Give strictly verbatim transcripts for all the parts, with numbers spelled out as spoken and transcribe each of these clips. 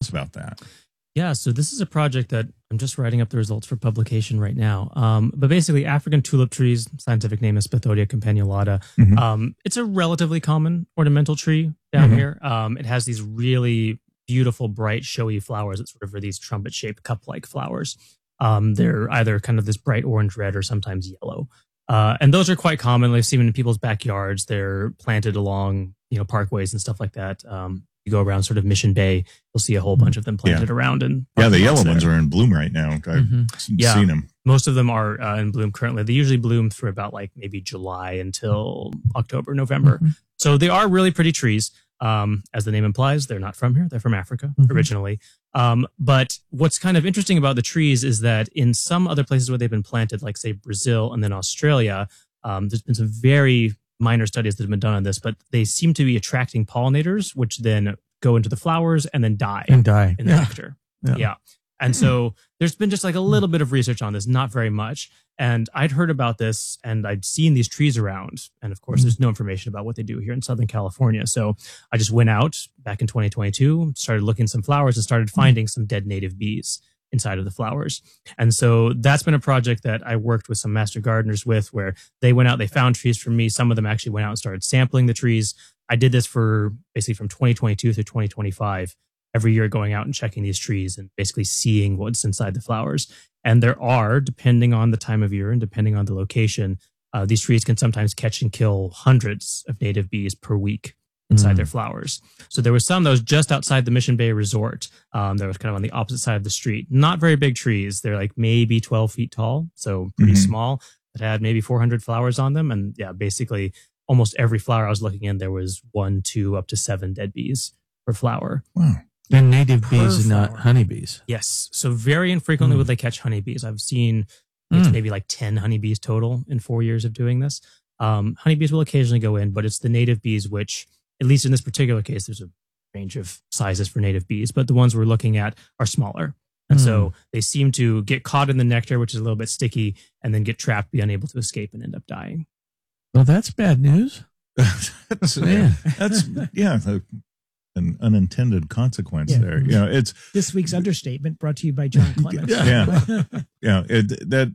us about that. Yeah, so this is a project that I'm just writing up the results for publication right now. Um, but basically, African tulip trees, scientific name is Spathodia campanulata. Mm-hmm. Um, it's a relatively common ornamental tree down Mhm. here. Um, it has these really beautiful, bright, showy flowers that sort of are these trumpet-shaped cup-like flowers. Um, they're either kind of this bright orange red or sometimes yellow. Uh, and those are quite common. They've seen in people's backyards. They're planted along, you know, parkways and stuff like that. Um, you go around sort of Mission Bay, you'll see a whole bunch of them planted Yeah. around. And Yeah, the yellow ones are in bloom right now. I've Mhm. Yeah. seen them. most of them are uh, in bloom currently. They usually bloom through about like maybe July until October, November. Mhm. So they are really pretty trees. Um, as the name implies, they're not from here. They're from Africa Mhm. originally. Um, but what's kind of interesting about the trees is that in some other places where they've been planted, like say Brazil and then Australia, um, there's been some very minor studies that have been done on this, but they seem to be attracting pollinators, which then go into the flowers and then die And die. in the Yeah. nectar. Yeah. Yeah. And so there's been just like a little bit of research on this, not very much. And I'd heard about this and I'd seen these trees around. And of course, there's no information about what they do here in Southern California. So I just went out back in twenty twenty-two, started looking at some flowers and started finding some dead native bees inside of the flowers. And so that's been a project that I worked with some master gardeners with, where they went out, they found trees from me. Some of them actually went out and started sampling the trees. I did this for basically from twenty twenty-two through twenty twenty-five. Every year going out and checking these trees and basically seeing what's inside the flowers. And there are, depending on the time of year and depending on the location, uh, these trees can sometimes catch and kill hundreds of native bees per week inside Mm. their flowers. So there was some that was just outside the Mission Bay Resort. Um, that was kind of on the opposite side of the street. Not very big trees. They're like maybe twelve feet tall, so pretty Mhm. small, that had maybe four hundred flowers on them. And yeah, basically almost every flower I was looking in, there was one, two, up to seven dead bees per flower. Wow. And native Per bees, not flower. honeybees. Yes. So very infrequently Mm. would they catch honeybees. I've seen it's Mm. maybe like ten honeybees total in four years of doing this. Um, honeybees will occasionally go in, but it's the native bees, which, at least in this particular case, there's a range of sizes for native bees, but the ones we're looking at are smaller. And so they seem to get caught in the nectar, which is a little bit sticky, and then get trapped, be unable to escape, and end up dying. Well, that's bad news. that's, Man. that's yeah, the, an unintended consequence Yeah. there. You know, it's This week's understatement brought to you by John Clements. Yeah. yeah, it, that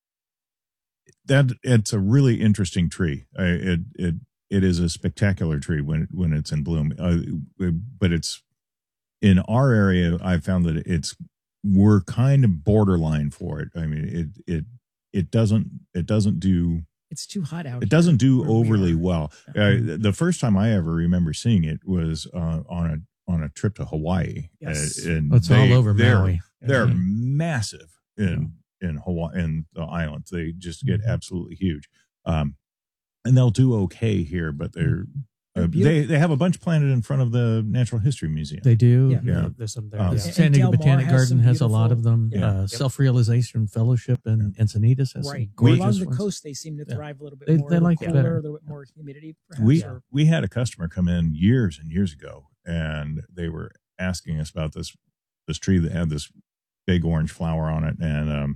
that it's a really interesting tree. I, it it it is a spectacular tree when when it's in bloom. Uh, but it's in our area. I found that it's we're kind of borderline for it. I mean, it it it doesn't it doesn't do. It's too hot out. It doesn't do where we overly are. well. Yeah. Uh, the first time I ever remember seeing it was uh, on a on a trip to Hawaii. Yes. Uh, and It's they- all over they're, Maui. They're Yeah. massive in in Hawaii in the islands. They just get Mhm. absolutely huge. Um, and they'll do okay here, but they're, They're uh, they beautiful. they have a bunch planted in front of the Natural History Museum. They do. Yeah. Yeah. There's some there. Um, yeah. And San Diego Del Mar Botanic has Garden some has a lot of beautiful- them. Yeah. Uh, Yep. Self-Realization Fellowship in Encinitas has Right. some gorgeous Along the ones. coast, they seem to Yeah. thrive a little bit They- more. they a little like it cooler, better. a little bit more humidity, perhaps. we or- we had a customer come in years and years ago, and they were asking us about this this tree that had this big orange flower on it, and um,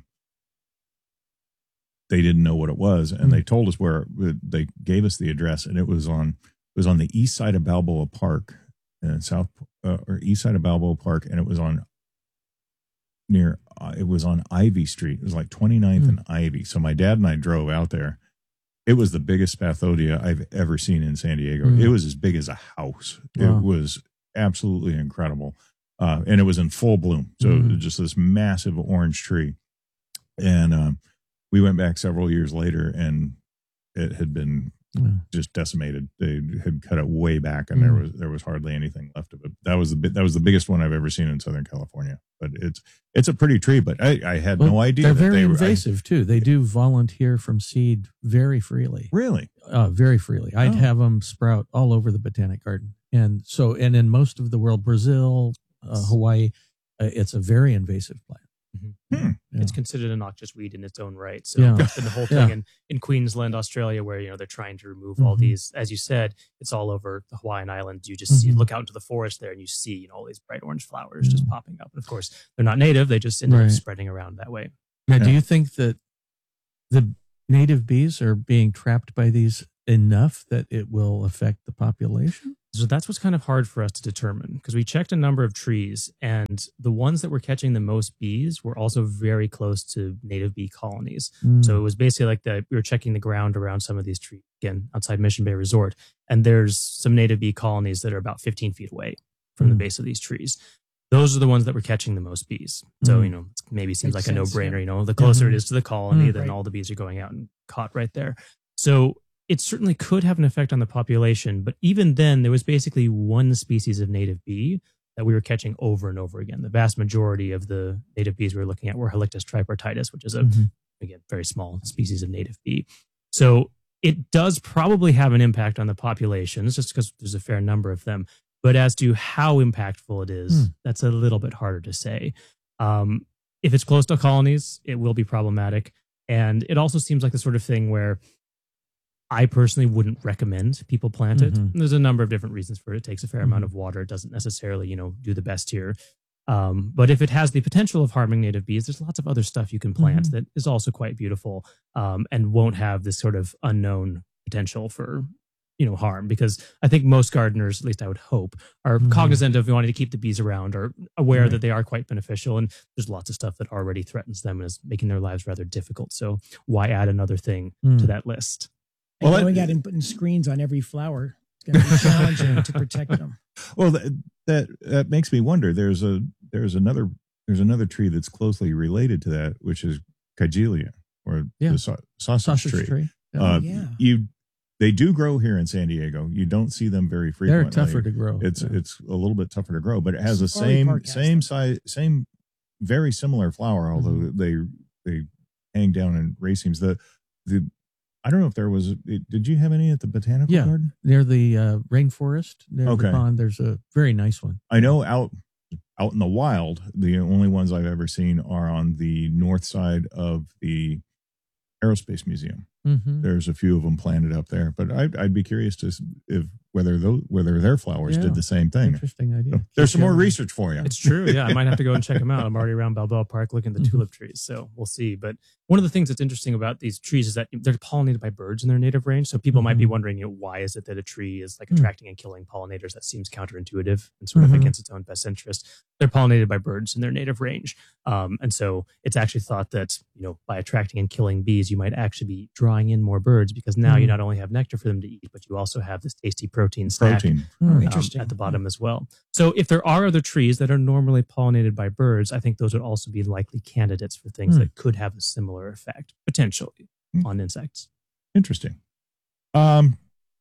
they didn't know what it was, and Mm. they told us where. They gave us the address, and it was on it was on the east side of Balboa Park, in South uh, or east side of Balboa Park, and it was on near uh, it was on Ivy Street. It was like twenty-ninth Mm. and Ivy. So my dad and I drove out there. It was the biggest Spathodia I've ever seen in San Diego. Mm. It was as big as a house. Wow. It was absolutely incredible. Uh, and it was in full bloom. So Mm. just this massive orange tree. And um, we went back several years later, and it had been Yeah. just decimated. They had cut it way back, and there Mm. was there was hardly anything left of it. That was the bi- that was the biggest one I've ever seen in Southern California. But it's it's a pretty tree. But I, I had Well, no idea They're that very they were I- invasive too. They do volunteer from seed very freely. really. Uh, very freely. I'd Oh. have them sprout all over the botanic garden. And so, and in most of the world, Brazil, uh, Hawaii, uh, it's a very invasive plant. Mhm. Hmm. Yeah. It's considered a noxious weed in its own right. So Yeah. that's been the whole thing Yeah. in, in Queensland, Australia, where you know they're trying to remove all Mhm. these. As you said, it's all over the Hawaiian Islands. You just see, Mhm. look out into the forest there, and you see you know all these bright orange flowers just Yeah. popping up. And of course, they're not native; they just end up Right. spreading around that way. Now, do Yeah. you think that the native bees are being trapped by these enough that it will affect the population? So that's what's kind of hard for us to determine because we checked a number of trees and the ones that were catching the most bees were also very close to native bee colonies. Mm. So it was basically like the, we were checking the ground around some of these trees, again, outside Mission Bay Resort. And there's some native bee colonies that are about fifteen feet away from Mm. the base of these trees. Those are the ones that were catching the most bees. So, Mm. you know, it maybe seems Makes like a sense, no-brainer. yeah. You know, the closer Mhm. it is to the colony, Mm. then Right. all the bees are going out and caught right there. So it certainly could have an effect on the population. But even then, there was basically one species of native bee that we were catching over and over again. The vast majority of the native bees we were looking at were Halictus tripartitis, which is a, Mhm. again, very small species of native bee. So it does probably have an impact on the populations just because there's a fair number of them. But as to how impactful it is, Hmm. that's a little bit harder to say. Um, if it's close to colonies, it will be problematic. And it also seems like the sort of thing where I personally wouldn't recommend people plant it. Mhm. There's a number of different reasons for it. It takes a fair amount Mhm. of water. It doesn't necessarily, you know, do the best here. Um, but if it has the potential of harming native bees, there's lots of other stuff you can plant Mhm. that is also quite beautiful um, and won't have this sort of unknown potential for, you know, harm. Because I think most gardeners, at least I would hope, are Mhm. cognizant of wanting to keep the bees around or aware Right. that they are quite beneficial. And there's lots of stuff that already threatens them and is making their lives rather difficult. So why add another thing Mm. to that list? And Well, going I- out and putting screens on every flower is going to be challenging to protect them. Well, that, that that makes me wonder. There's a there's another there's another tree that's closely related to that, which is Kigelia or Yeah. the sau- sausage, Sausage tree. tree. Yeah. Uh, yeah. You they do grow here in San Diego. You don't see them very frequently. They're tougher to grow. It's Yeah. it's a little bit tougher to grow, but it has the Safari same Park has same them. size, same very similar flower. Although Mm-hmm. they they hang down in racemes. The the I don't know if there was. Did you have any at the botanical Yeah. garden? near the uh, rainforest, near Okay. the pond. There's a very nice one. I know out out in the wild, the only ones I've ever seen are on the north side of the Aerospace Museum. Mm-hmm. There's a few of them planted up there, but I'd, I'd be curious to s- if whether those whether their flowers Yeah. did the same thing. Interesting idea. So there's some more Keep going. research for you. It's true. Yeah, I might have to go and check them out. I'm already around Balboa Park looking at the Mhm. tulip trees, so we'll see. But one of the things that's interesting about these trees is that they're pollinated by birds in their native range. So people might be Mhm. wondering, you know, why is it that a tree is like Mm. attracting and killing pollinators? That seems counterintuitive and sort of Mhm. against its own best interest. They're pollinated by birds in their native range, um, and so it's actually thought that, you know, by attracting and killing bees, you might actually be drawing in more birds because now you Mm. not only have nectar for them to eat, but you also have this tasty protein snack Protein. Mm. um, Interesting. at the bottom as well. So if there are other trees that are normally pollinated by birds, I think those would also be likely candidates for things Hmm. that could have a similar effect potentially Hmm. on insects. Interesting. Um,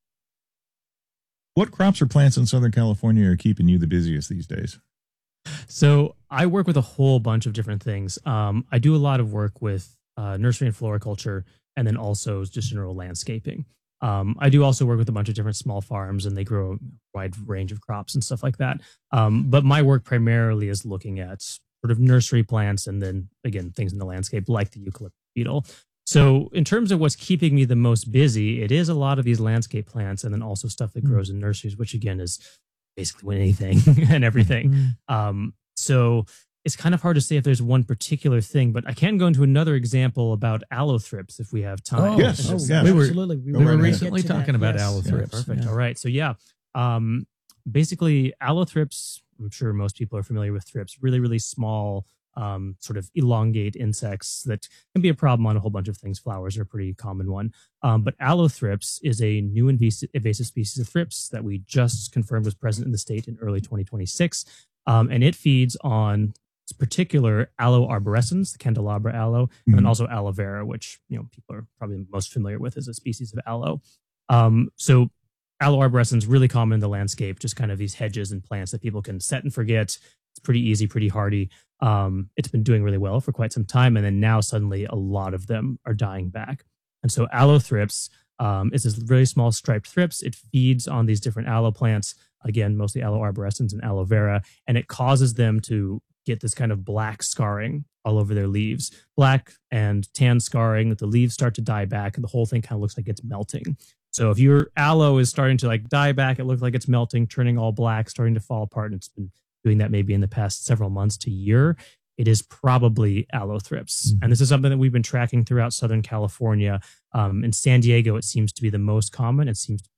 what crops or plants in Southern California are keeping you the busiest these days? So I work with a whole bunch of different things. Um, I do a lot of work with uh, nursery and floriculture, and then also just general landscaping. Um, I do also work with a bunch of different small farms, and they grow a wide range of crops and stuff like that. Um, but my work primarily is looking at sort of nursery plants, and then again things in the landscape like the eucalyptus beetle. So in terms of what's keeping me the most busy, it is a lot of these landscape plants, and then also stuff that Mm. grows in nurseries, which again is basically anything and everything. Mm. Um, so it's kind of hard to say if there's one particular thing, but I can go into another example about allothrips if we have time. Oh, Yes, Oh, yeah. We were- absolutely. we We were were gonna get recently to that, talking about yes. allothrips. Perfect. Yeah. All right. So yeah, um, basically allothrips, I'm sure most people are familiar with thrips, really, really small, um, sort of elongate insects that can be a problem on a whole bunch of things. Flowers are a pretty common one. Um, but allothrips is a new invasive, invasive species of thrips that we just confirmed was present in the state in early twenty twenty-six. Um, and it feeds on particular aloe arborescens, the candelabra aloe, and then Mhm. also aloe vera, which, you know, people are probably most familiar with as a species of aloe. Um, so aloe arborescens really common in the landscape, just kind of these hedges and plants that people can set and forget. It's pretty easy, pretty hardy. Um, it's been doing really well for quite some time, and then now suddenly a lot of them are dying back. And so allothrips um, is this really small striped thrips. It feeds on these different aloe plants, again, mostly aloe arborescens and aloe vera, and it causes them to get this kind of black scarring all over their leaves, black and tan scarring, that the leaves start to die back and the whole thing kind of looks like it's melting. So if your aloe is starting to like die back, it looks like it's melting, turning all black, starting to fall apart, and it's been doing that maybe in the past several months to year, it is probably allothrips. Mhm. And this is something that we've been tracking throughout Southern California. Um, in San Diego, it seems to be the most common. It seems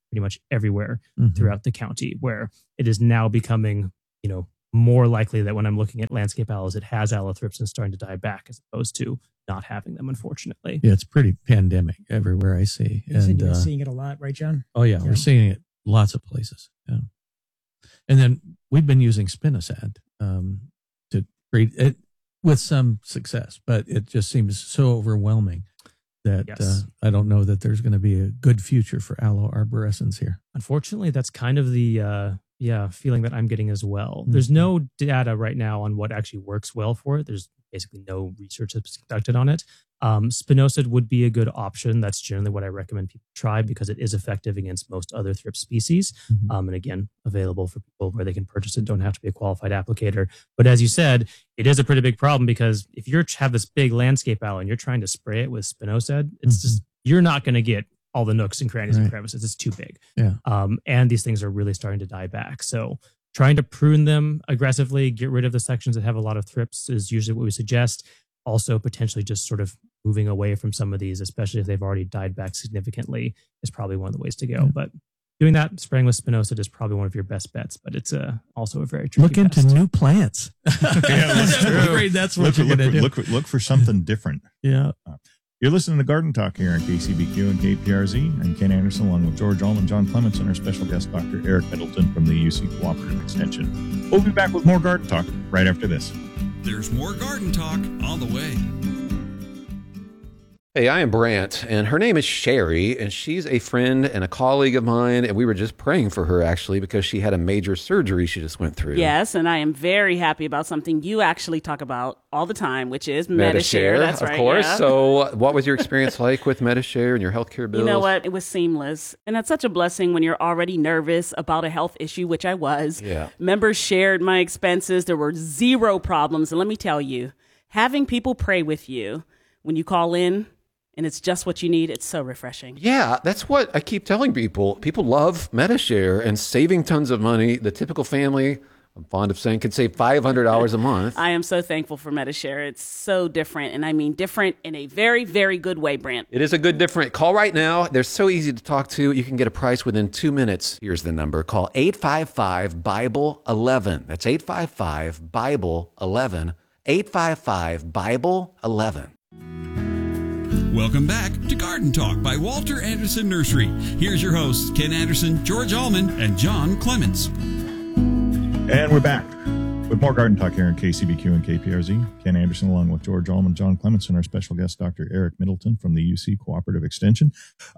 pretty much everywhere Mhm. throughout the county, where it is now becoming, you know, more likely that when I'm looking at landscape aloes, it has allothripsins starting to die back as opposed to not having them, unfortunately. Yeah, it's pretty pandemic everywhere I see. You said And you're uh, seeing it a lot, right, John? oh yeah, Yeah. we're seeing it lots of places. Yeah, and then we've been using spinosad um, to treat it with some success, but it just seems so overwhelming that Yes. uh, I don't know that there's going to be a good future for aloe arborescens here. Unfortunately, that's kind of the uh, yeah feeling that I'm getting as well. Mhm. There's no data right now on what actually works well for it. There's basically no research that's conducted on it. Um, spinosad would be a good option. That's generally what I recommend people try because it is effective against most other thrips species. Mhm. Um, and again, available for people where they can purchase it, don't have to be a qualified applicator. But as you said, it is a pretty big problem because if you have this big landscape aloe and you're trying to spray it with spinosad, it's Mhm. just, you're not going to get all the nooks and crannies and Right. crevices. It's too big. Yeah. Um, and these things are really starting to die back. So trying to prune them aggressively, get rid of the sections that have a lot of thrips is usually what we suggest. Also, potentially just sort of moving away from some of these, especially if they've already died back significantly, is probably one of the ways to go. Yeah. But doing that, spraying with spinosad is probably one of your best bets, but it's uh, also a very tricky Look into pest. new plants. Yeah, that's true. Afraid that's what Look, you're look, going to do. look, look for something different. Yeah. You're listening to Garden Talk here on K C B Q and K P R Z. I'm Ken Anderson along with George Allman, John Clements, and our special guest, Doctor Eric Middleton from the U C Cooperative Extension. We'll be back with more Garden Talk right after this. There's more garden talk on the way. Hey, I am Brant, and her name is Sherry, and she's a friend and a colleague of mine, and we were just praying for her, actually, because she had a major surgery she just went through. Yes, and I am very happy about something you actually talk about all the time, which is Metashare. Metashare, That's of right, course. yeah. So what was your experience like with Metashare and your healthcare bills? You know what? It was seamless. And that's such a blessing when you're already nervous about a health issue, which I was. Yeah. Members shared my expenses. There were zero problems. And let me tell you, having people pray with you when you call in, and it's just what you need, it's so refreshing. Yeah, that's what I keep telling people. People love Metashare and saving tons of money. The typical family, I'm fond of saying, can save five hundred dollars a month. I am so thankful for Metashare. It's so different, and I mean different in a very, very good way, Brant. It is a good different. Call right now. They're so easy to talk to. You can get a price within two minutes. Here's the number. Call eight five five, Bible eleven. That's eight five five, Bible eleven. eight five five, Bible eleven. Welcome back to Garden Talk by Walter Anderson Nursery. Here's your hosts, Ken Anderson, George Allman, and John Clements. And we're back with more Garden Talk here on K C B Q and K P R Z. Ken Anderson along with George Allman, John Clements, and our special guest, Doctor Eric Middleton from the U C Cooperative Extension.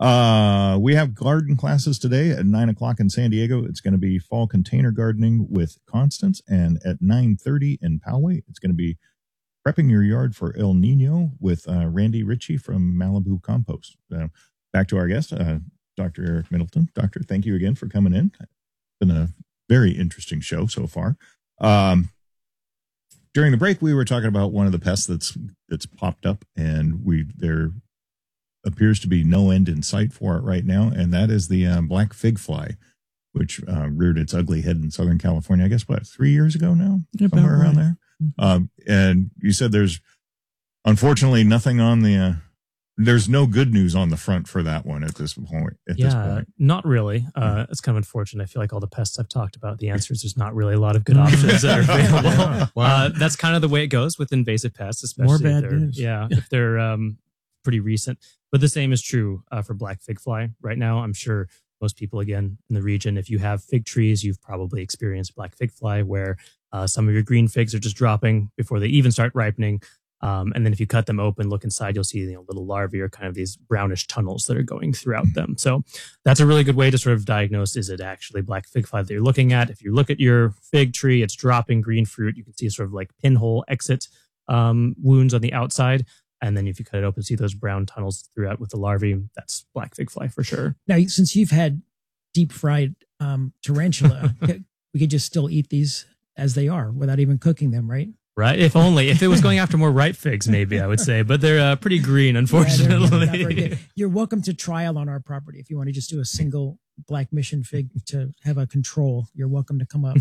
Uh, we have garden classes today at nine o'clock in San Diego. It's going to be fall container gardening with Constance. And at nine thirty in Poway, it's going to be prepping your yard for El Nino with uh, Randy Ritchie from Malibu Compost. Uh, back to our guest, uh, Doctor Eric Middleton. Doctor, thank you again for coming in. It's been a very interesting show so far. Um, during the break, we were talking about one of the pests that's that's popped up, and we there appears to be no end in sight for it right now, and that is the uh, black fig fly, which uh, reared its ugly head in Southern California. I guess what three years ago now, About somewhere around right. there. Um, and you said there's unfortunately nothing on the, uh, there's no good news on the front for that one at this point. At this Yeah, point. not really. Uh, it's kind of unfortunate. I feel like all the pests I've talked about, the answer is there's not really a lot of good options that are available. Wow. Uh, that's kind of the way it goes with invasive pests, especially More if bad they're, news. Yeah, if they're um, pretty recent. But the same is true uh, for black fig fly right now. I'm sure most people, again, in the region, if you have fig trees, you've probably experienced black fig fly where uh, some of your green figs are just dropping before they even start ripening. Um, and then if you cut them open, look inside, you'll see you know, little larvae or kind of these brownish tunnels that are going throughout them. So that's a really good way to sort of diagnose, is it actually black fig fly that you're looking at? If you look at your fig tree, it's dropping green fruit. You can see sort of like pinhole exit um, wounds on the outside. And then if you cut it open, see those brown tunnels throughout with the larvae, that's black fig fly for sure. Now, since you've had deep fried um, tarantula, we could just still eat these as they are without even cooking them, right? Right. If only, if it was going after more ripe figs, maybe I would say, but they're uh, pretty green, Yeah, they're- they're not very unfortunately. good. You're welcome to trial on our property. If you want to just do a single black mission fig to have a control, you're welcome to come up.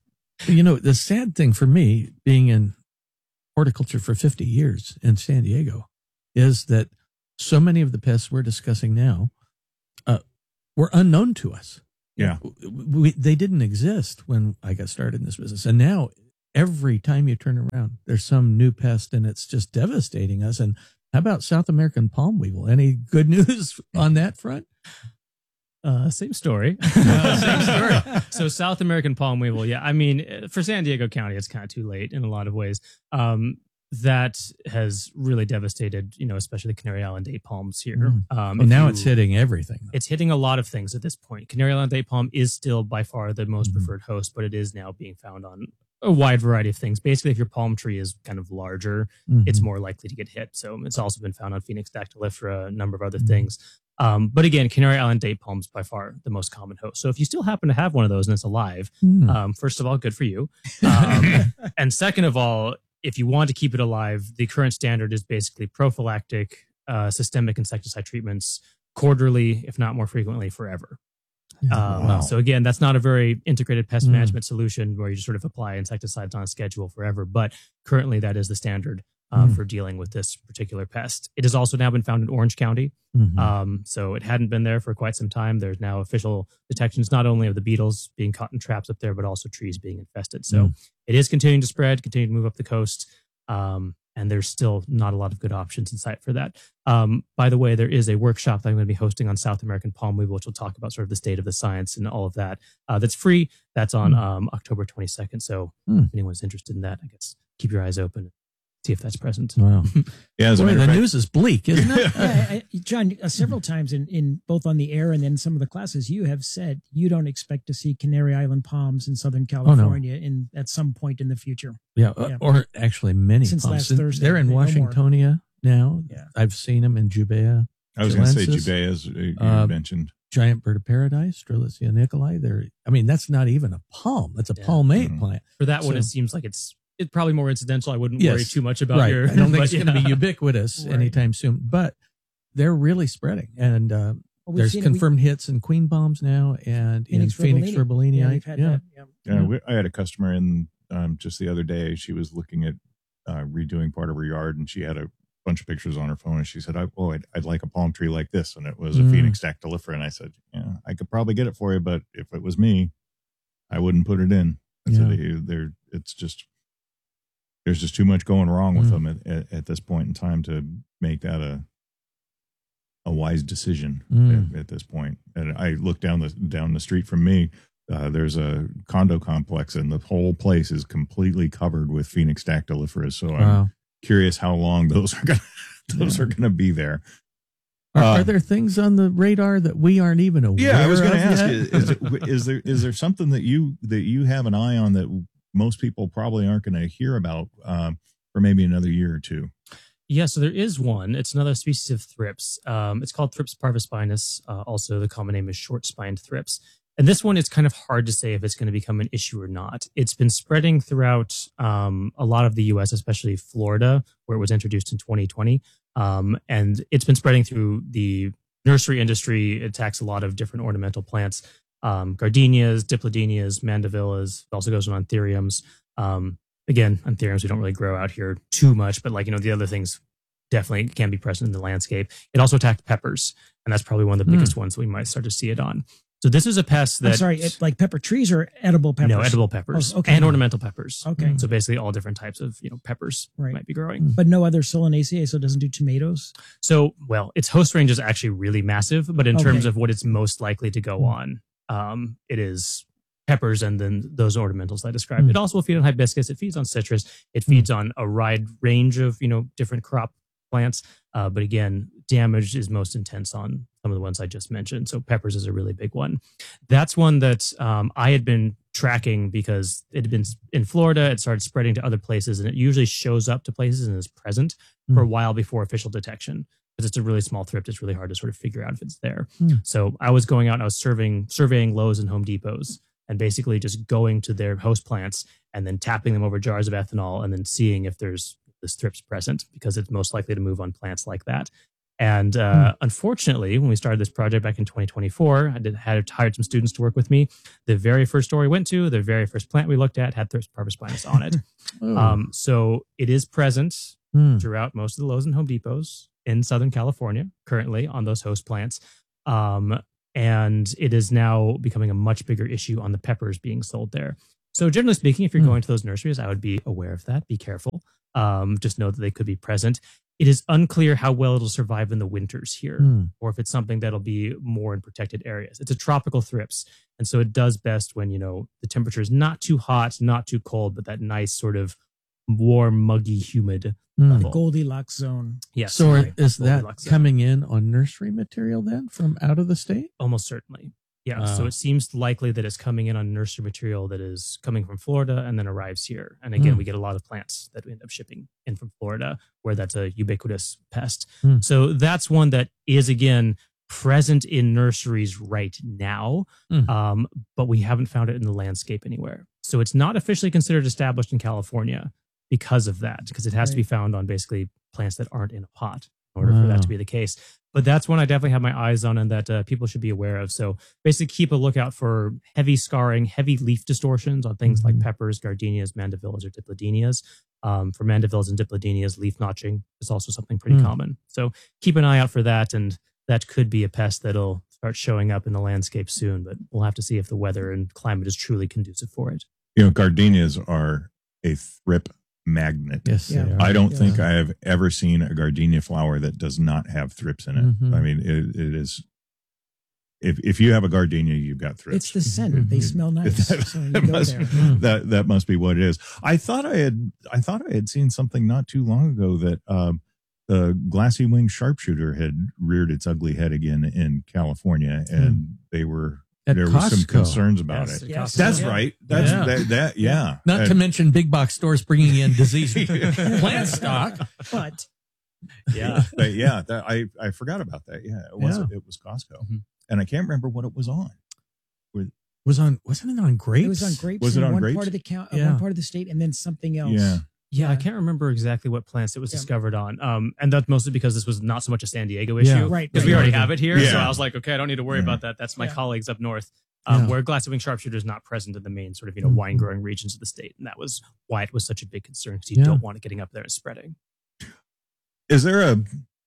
You know, the sad thing for me, being in horticulture for fifty years in San Diego, is that so many of the pests we're discussing now uh, were unknown to us. Yeah. We, they didn't exist when I got started in this business. And now every time you turn around, there's some new pest and it's just devastating us. And how about South American palm weevil? Any good news on that front? Uh, same story. uh, same story. So South American palm weevil. Yeah. I mean, for San Diego County, it's kind of too late in a lot of ways. Um, that has really devastated, you know, especially Canary Island date palms here. Mm. Um, Well, if now you- it's hitting everything. It's hitting a lot of things at this point. Canary Island date palm is still by far the most Mhm. preferred host, but it is now being found on a wide variety of things. Basically, if your palm tree is kind of larger, Mhm. it's more likely to get hit. So it's also been found on Phoenix dactylifera, a number of other Mhm. things. Um, but again, Canary Island date palms by far the most common host. So if you still happen to have one of those and it's alive, Mm. um, first of all, good for you. Um, and second of all, if you want to keep it alive, the current standard is basically prophylactic uh, systemic insecticide treatments quarterly, if not more frequently, forever. Um, Wow. So again, that's not a very integrated pest Mm. management solution where you just sort of apply insecticides on a schedule forever. But currently, that is the standard uh, Mm. for dealing with this particular pest. It has also now been found in Orange County. Mhm. Um, so it hadn't been there for quite some time. There's now official detections not only of the beetles being caught in traps up there, but also trees being infested. So Mm. it is continuing to spread, continuing to move up the coast. Um, and there's still not a lot of good options in sight for that. Um, by the way, there is a workshop that I'm going to be hosting on South American palm weevil, which will talk about sort of the state of the science and all of that. Uh, that's free. That's on Mm. um, October twenty-second. So Mm. if anyone's interested in that, I guess keep your eyes open. See if that's present. Wow. Yeah, as a Boy, matter the of fact, news is bleak, isn't it? Yeah, I, I- John, uh, several times in, in both on the air and then some of the classes, you have said you don't expect to see Canary Island palms in Southern California in at some point in the future. Yeah, uh, Yeah. or actually many Since palms. last And Thursday, They're in no more. Washingtonia now. Yeah. I've seen them in Jubea. I was going to say Chilensis. Jubea, as you Uh, mentioned. Giant bird of paradise, Strelitzia nicolai. They're, I mean, that's not even a palm. That's a Yeah. palmate Mhm. plant. For that one, So- it seems like it's it's probably more incidental. I wouldn't Yes. worry too much about Right. your. I don't think but it's going to yeah. be ubiquitous Right. anytime soon, but they're really spreading. And uh, Well, we've there's seen it- we- confirmed hits in queen palms now and Phoenix in Phoenix Ribolini. Ribolini. Yeah, I- we've had yeah. that. Yeah. Yeah, we, I had a customer in um, just the other day. She was looking at uh, redoing part of her yard, and she had a bunch of pictures on her phone. And she said, I, "Oh, I'd, I'd like a palm tree like this," and it was a Mm. Phoenix dactylifera. And I said, "Yeah, I could probably get it for you, but if it was me, I wouldn't put it in." I said, Yeah. "You- "There, it's just there's just too much going wrong with Mm. them at, at, at this point in time to make that a a wise decision Mm. at, at this point." And I look down the down the street from me. Uh, there's a condo complex, and the whole place is completely covered with Phoenix dactylifera. So I'm Wow. curious how long those are going those are going to be there. Are, Uh, are there things on the radar that we aren't even aware Yeah, I was going to of ask: yet? is, is, it, is there is there something that you that you have an eye on that most people probably aren't going to hear about um, for maybe another year or two? Yeah, so there is one. It's another species of thrips. Um, it's called Thrips parvispinus. Uh, also, the common name is short-spined thrips. And this one, it's kind of hard to say if it's going to become an issue or not. It's been spreading throughout um, a lot of the U S, especially Florida, where it was introduced in twenty twenty. Um, and it's been spreading through the nursery industry. It attacks a lot of different ornamental plants, um, gardenias, diplodenias, mandavillas. It also goes on anthuriums. Um, again, anthuriums we don't really grow out here too much, but like, you know, the other things definitely can be present in the landscape. It also attacked peppers, and that's probably one of the Hmm. biggest ones we might start to see it on. So this is a pest that I'm sorry, it, like pepper trees or edible peppers? no edible peppers Oh, okay. and ornamental peppers. Okay. So basically all different types of, you know, peppers Right. might be growing. But no other Solanaceae, so it doesn't do tomatoes? So, well, its host range is actually really massive, but in Okay. terms of what it's most likely to go on, um, it is peppers and then those ornamentals I described. Mm. It also will feed on hibiscus. It feeds on citrus. It feeds on a wide range of, you know, different crop plants. Uh, but again, damage is most intense on some of the ones I just mentioned. So peppers is a really big one. That's one that um, I had been tracking because it had been in Florida. It started spreading to other places, and it usually shows up to places and is present Mm. for a while before official detection. Because it's a really small thrift, it's really hard to sort of figure out if it's there. Mm. So I was going out and I was surveying, surveying Lowe's and Home Depots and basically just going to their host plants and then tapping them over jars of ethanol and then seeing if there's this thrips present, because it's most likely to move on plants like that. And uh, unfortunately, when we started this project back in twenty twenty-four, I did, had hired some students to work with me. The very first store we went to, the very first plant we looked at had Thrips parvispinus on it. Oh. um, so it is present Hmm. throughout most of the Lowe's and Home Depots in Southern California currently on those host plants. Um, and it is now becoming a much bigger issue on the peppers being sold there. So generally speaking, if you're Hmm. going to those nurseries, I would be aware of that. Be careful. Um, just know that they could be present. It is unclear how well it'll survive in the winters here, Hmm. or if it's something that'll be more in protected areas. It's a tropical thrips, and so it does best when, you know, the temperature is not too hot, not too cold, but that nice sort of warm, muggy, humid Hmm. level. Goldilocks zone. Yes. So are- right. is that Goldilocks zone. coming in on nursery material then from out of the state? Almost certainly. Yeah. Wow. So it seems likely that it's coming in on nursery material that is coming from Florida and then arrives here. And again, Hmm. we get a lot of plants that we end up shipping in from Florida, where that's a ubiquitous pest. Hmm. So that's one that is, again, present in nurseries right now, Hmm. um, but we haven't found it in the landscape anywhere. So it's not officially considered established in California because of that, because it has to be Right. found on basically plants that aren't in a pot in order for that Wow. to be the case. But that's one I definitely have my eyes on and that uh, people should be aware of. So basically keep a lookout for heavy scarring, heavy leaf distortions on things like Mhm. peppers, gardenias, mandevillas, or dipladenias. Um, for mandevillas and dipladenias, leaf notching is also something pretty Mm. common. So keep an eye out for that, and that could be a pest that'll start showing up in the landscape soon, but we'll have to see if the weather and climate is truly conducive for it. You know, gardenias are a thrip magnet. Yes, Yeah. they are. I don't Yeah. think I have ever seen a gardenia flower that does not have thrips in it. Mhm. I mean, it, it is. If if you have a gardenia, you've got thrips. It's the scent. They Mhm. smell nice. That- So you that go must- there. that that must be what it is. I thought I had I thought I had seen something not too long ago that um, the glassy winged sharpshooter had reared its ugly head again in California, and they were At there was some Costco. concerns about Yes, it. Yes. That's Yeah. right. That's Yeah. that, that. Yeah. Not to And- mention big box stores bringing in disease plant stock. But Yeah. but yeah, that, I I forgot about that. Yeah, it was Yeah. it was Costco, Mhm. and I can't remember what it was on. Was on wasn't it on grapes? it was on grapes Was it in on one grapes? part of the count, uh, Yeah. one part of the state, and then something else. Yeah. Yeah, I Yeah. can't remember exactly what plants it was Yeah. discovered on. Um, and that's mostly because this was not so much a San Diego issue. Yeah. Right, Because right. we already have it here. So Yeah. I was like, okay, I don't need to worry Yeah. about that. That's my Yeah. colleagues up north. Um, Yeah. Where glassy wing sharpshooter is not present in the main sort of, you know, Mhm. wine growing regions of the state. And that was why it was such a big concern, because you Yeah. don't want it getting up there and spreading. Is there a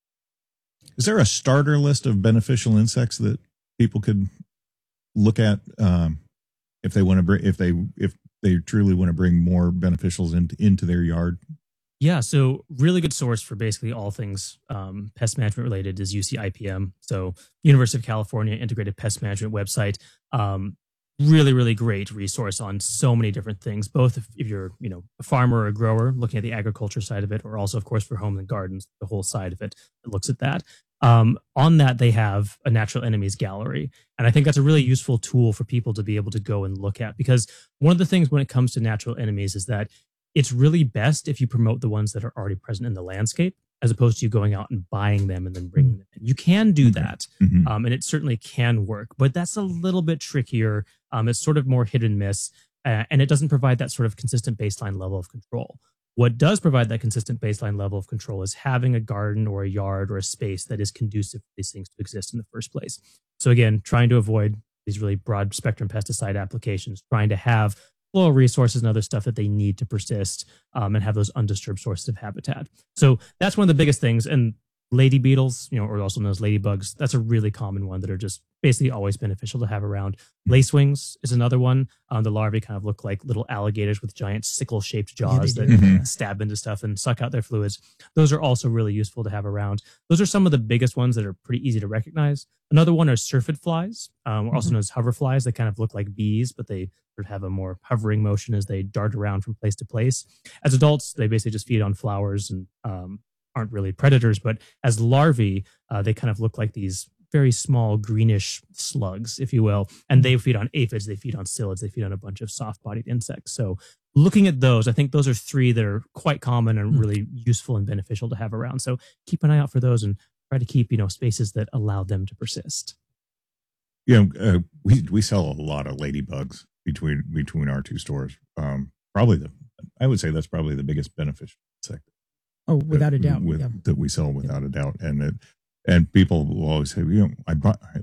is there a starter list of beneficial insects that people could look at um, if they want to bring if they if they truly want to bring more beneficials into into their yard? Yeah, so really good source for basically all things um, pest management related is U C I P M. So University of California Integrated Pest Management website. Um, really, really great resource on so many different things, both if, if you're, you know, a farmer or a grower looking at the agriculture side of it, or also, of course, for home and gardens, the whole side of it that looks at that. Um, on that, they have a natural enemies gallery. And I think that's a really useful tool for people to be able to go and look at, because one of the things when it comes to natural enemies is that it's really best if you promote the ones that are already present in the landscape, as opposed to you going out and buying them and then bringing them in. You can do Okay. that, Mhm. um, and it certainly can work, but that's a little bit trickier. Um, it's sort of more hit and miss, uh, and it doesn't provide that sort of consistent baseline level of control. What does provide that consistent baseline level of control is having a garden or a yard or a space that is conducive for these things to exist in the first place. So again, trying to avoid these really broad spectrum pesticide applications, trying to have floral resources and other stuff that they need to persist um, and have those undisturbed sources of habitat. So that's one of the biggest things. And lady beetles, you know, or also known as ladybugs, that's a really common one that are just basically always beneficial to have around. Lacewings is another one. Um, the larvae kind of look like little alligators with giant sickle-shaped jaws they that do. Mhm. stab into stuff and suck out their fluids. Those are also really useful to have around. Those are some of the biggest ones that are pretty easy to recognize. Another one are syrphid flies, um, or also known as hoverflies. They kind of look like bees, but they sort of have a more hovering motion as they dart around from place to place. As adults, they basically just feed on flowers and um, aren't really predators, but as larvae, uh, they kind of look like these very small greenish slugs, if you will, and they feed on aphids, they feed on psyllids, they feed on a bunch of soft-bodied insects. So looking at those, I think those are three that are quite common and really useful and beneficial to have around. So keep an eye out for those and try to keep, you know, spaces that allow them to persist. You know, uh, we we sell a lot of ladybugs between between our two stores. Um, probably the I would say that's probably the biggest beneficial insect. Oh, without a that, doubt. with, yeah. that we sell without a doubt. And it, and people will always say, you know, I bought I,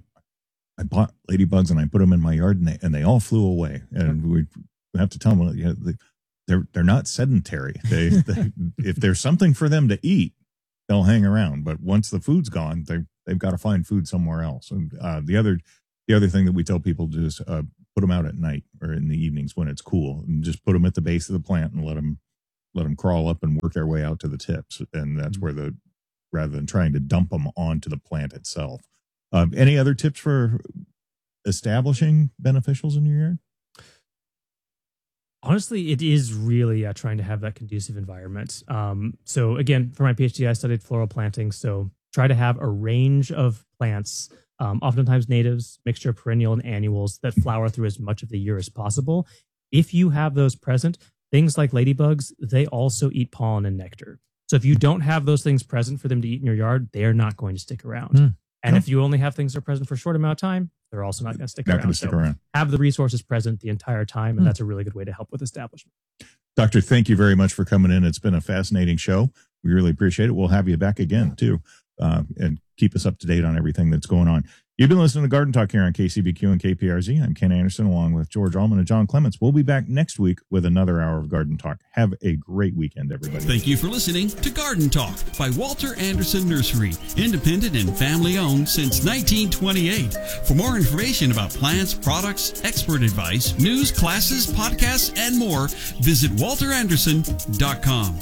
I bought ladybugs and I put them in my yard and they and they all flew away. And we have to tell them, you know, they, they're they're not sedentary. They, they if there's something for them to eat, they'll hang around. But once the food's gone, they they've got to find food somewhere else. And uh, the other the other thing that we tell people to do is uh, put them out at night or in the evenings when it's cool, and just put them at the base of the plant and let them let them crawl up and work their way out to the tips. And that's where the, rather than trying to dump them onto the plant itself. Um, any other tips for establishing beneficials in your yard? Honestly, it is really uh, trying to have that conducive environment. Um, so again, for my PhD, I studied floral planting. So try to have a range of plants, um, oftentimes natives, mixture of perennial and annuals that flower through as much of the year as possible. If you have those present, things like ladybugs, they also eat pollen and nectar. So if you don't have those things present for them to eat in your yard, they're not going to stick around. Mm. And if you only have things that are present for a short amount of time, they're also not going to stick not around. Not going to stick so around. Have the resources present the entire time, and mm. that's a really good way to help with establishment. Doctor, thank you very much for coming in. It's been a fascinating show. We really appreciate it. We'll have you back again, too, uh, and keep us up to date on everything that's going on. You've been listening to Garden Talk here on K C B Q and K P R Z. I'm Ken Anderson, along with George Allman and John Clements. We'll be back next week with another hour of Garden Talk. Have a great weekend, everybody. Thank you for listening to Garden Talk by Walter Anderson Nursery, independent and family-owned since nineteen twenty-eight. For more information about plants, products, expert advice, news, classes, podcasts, and more, visit walter anderson dot com.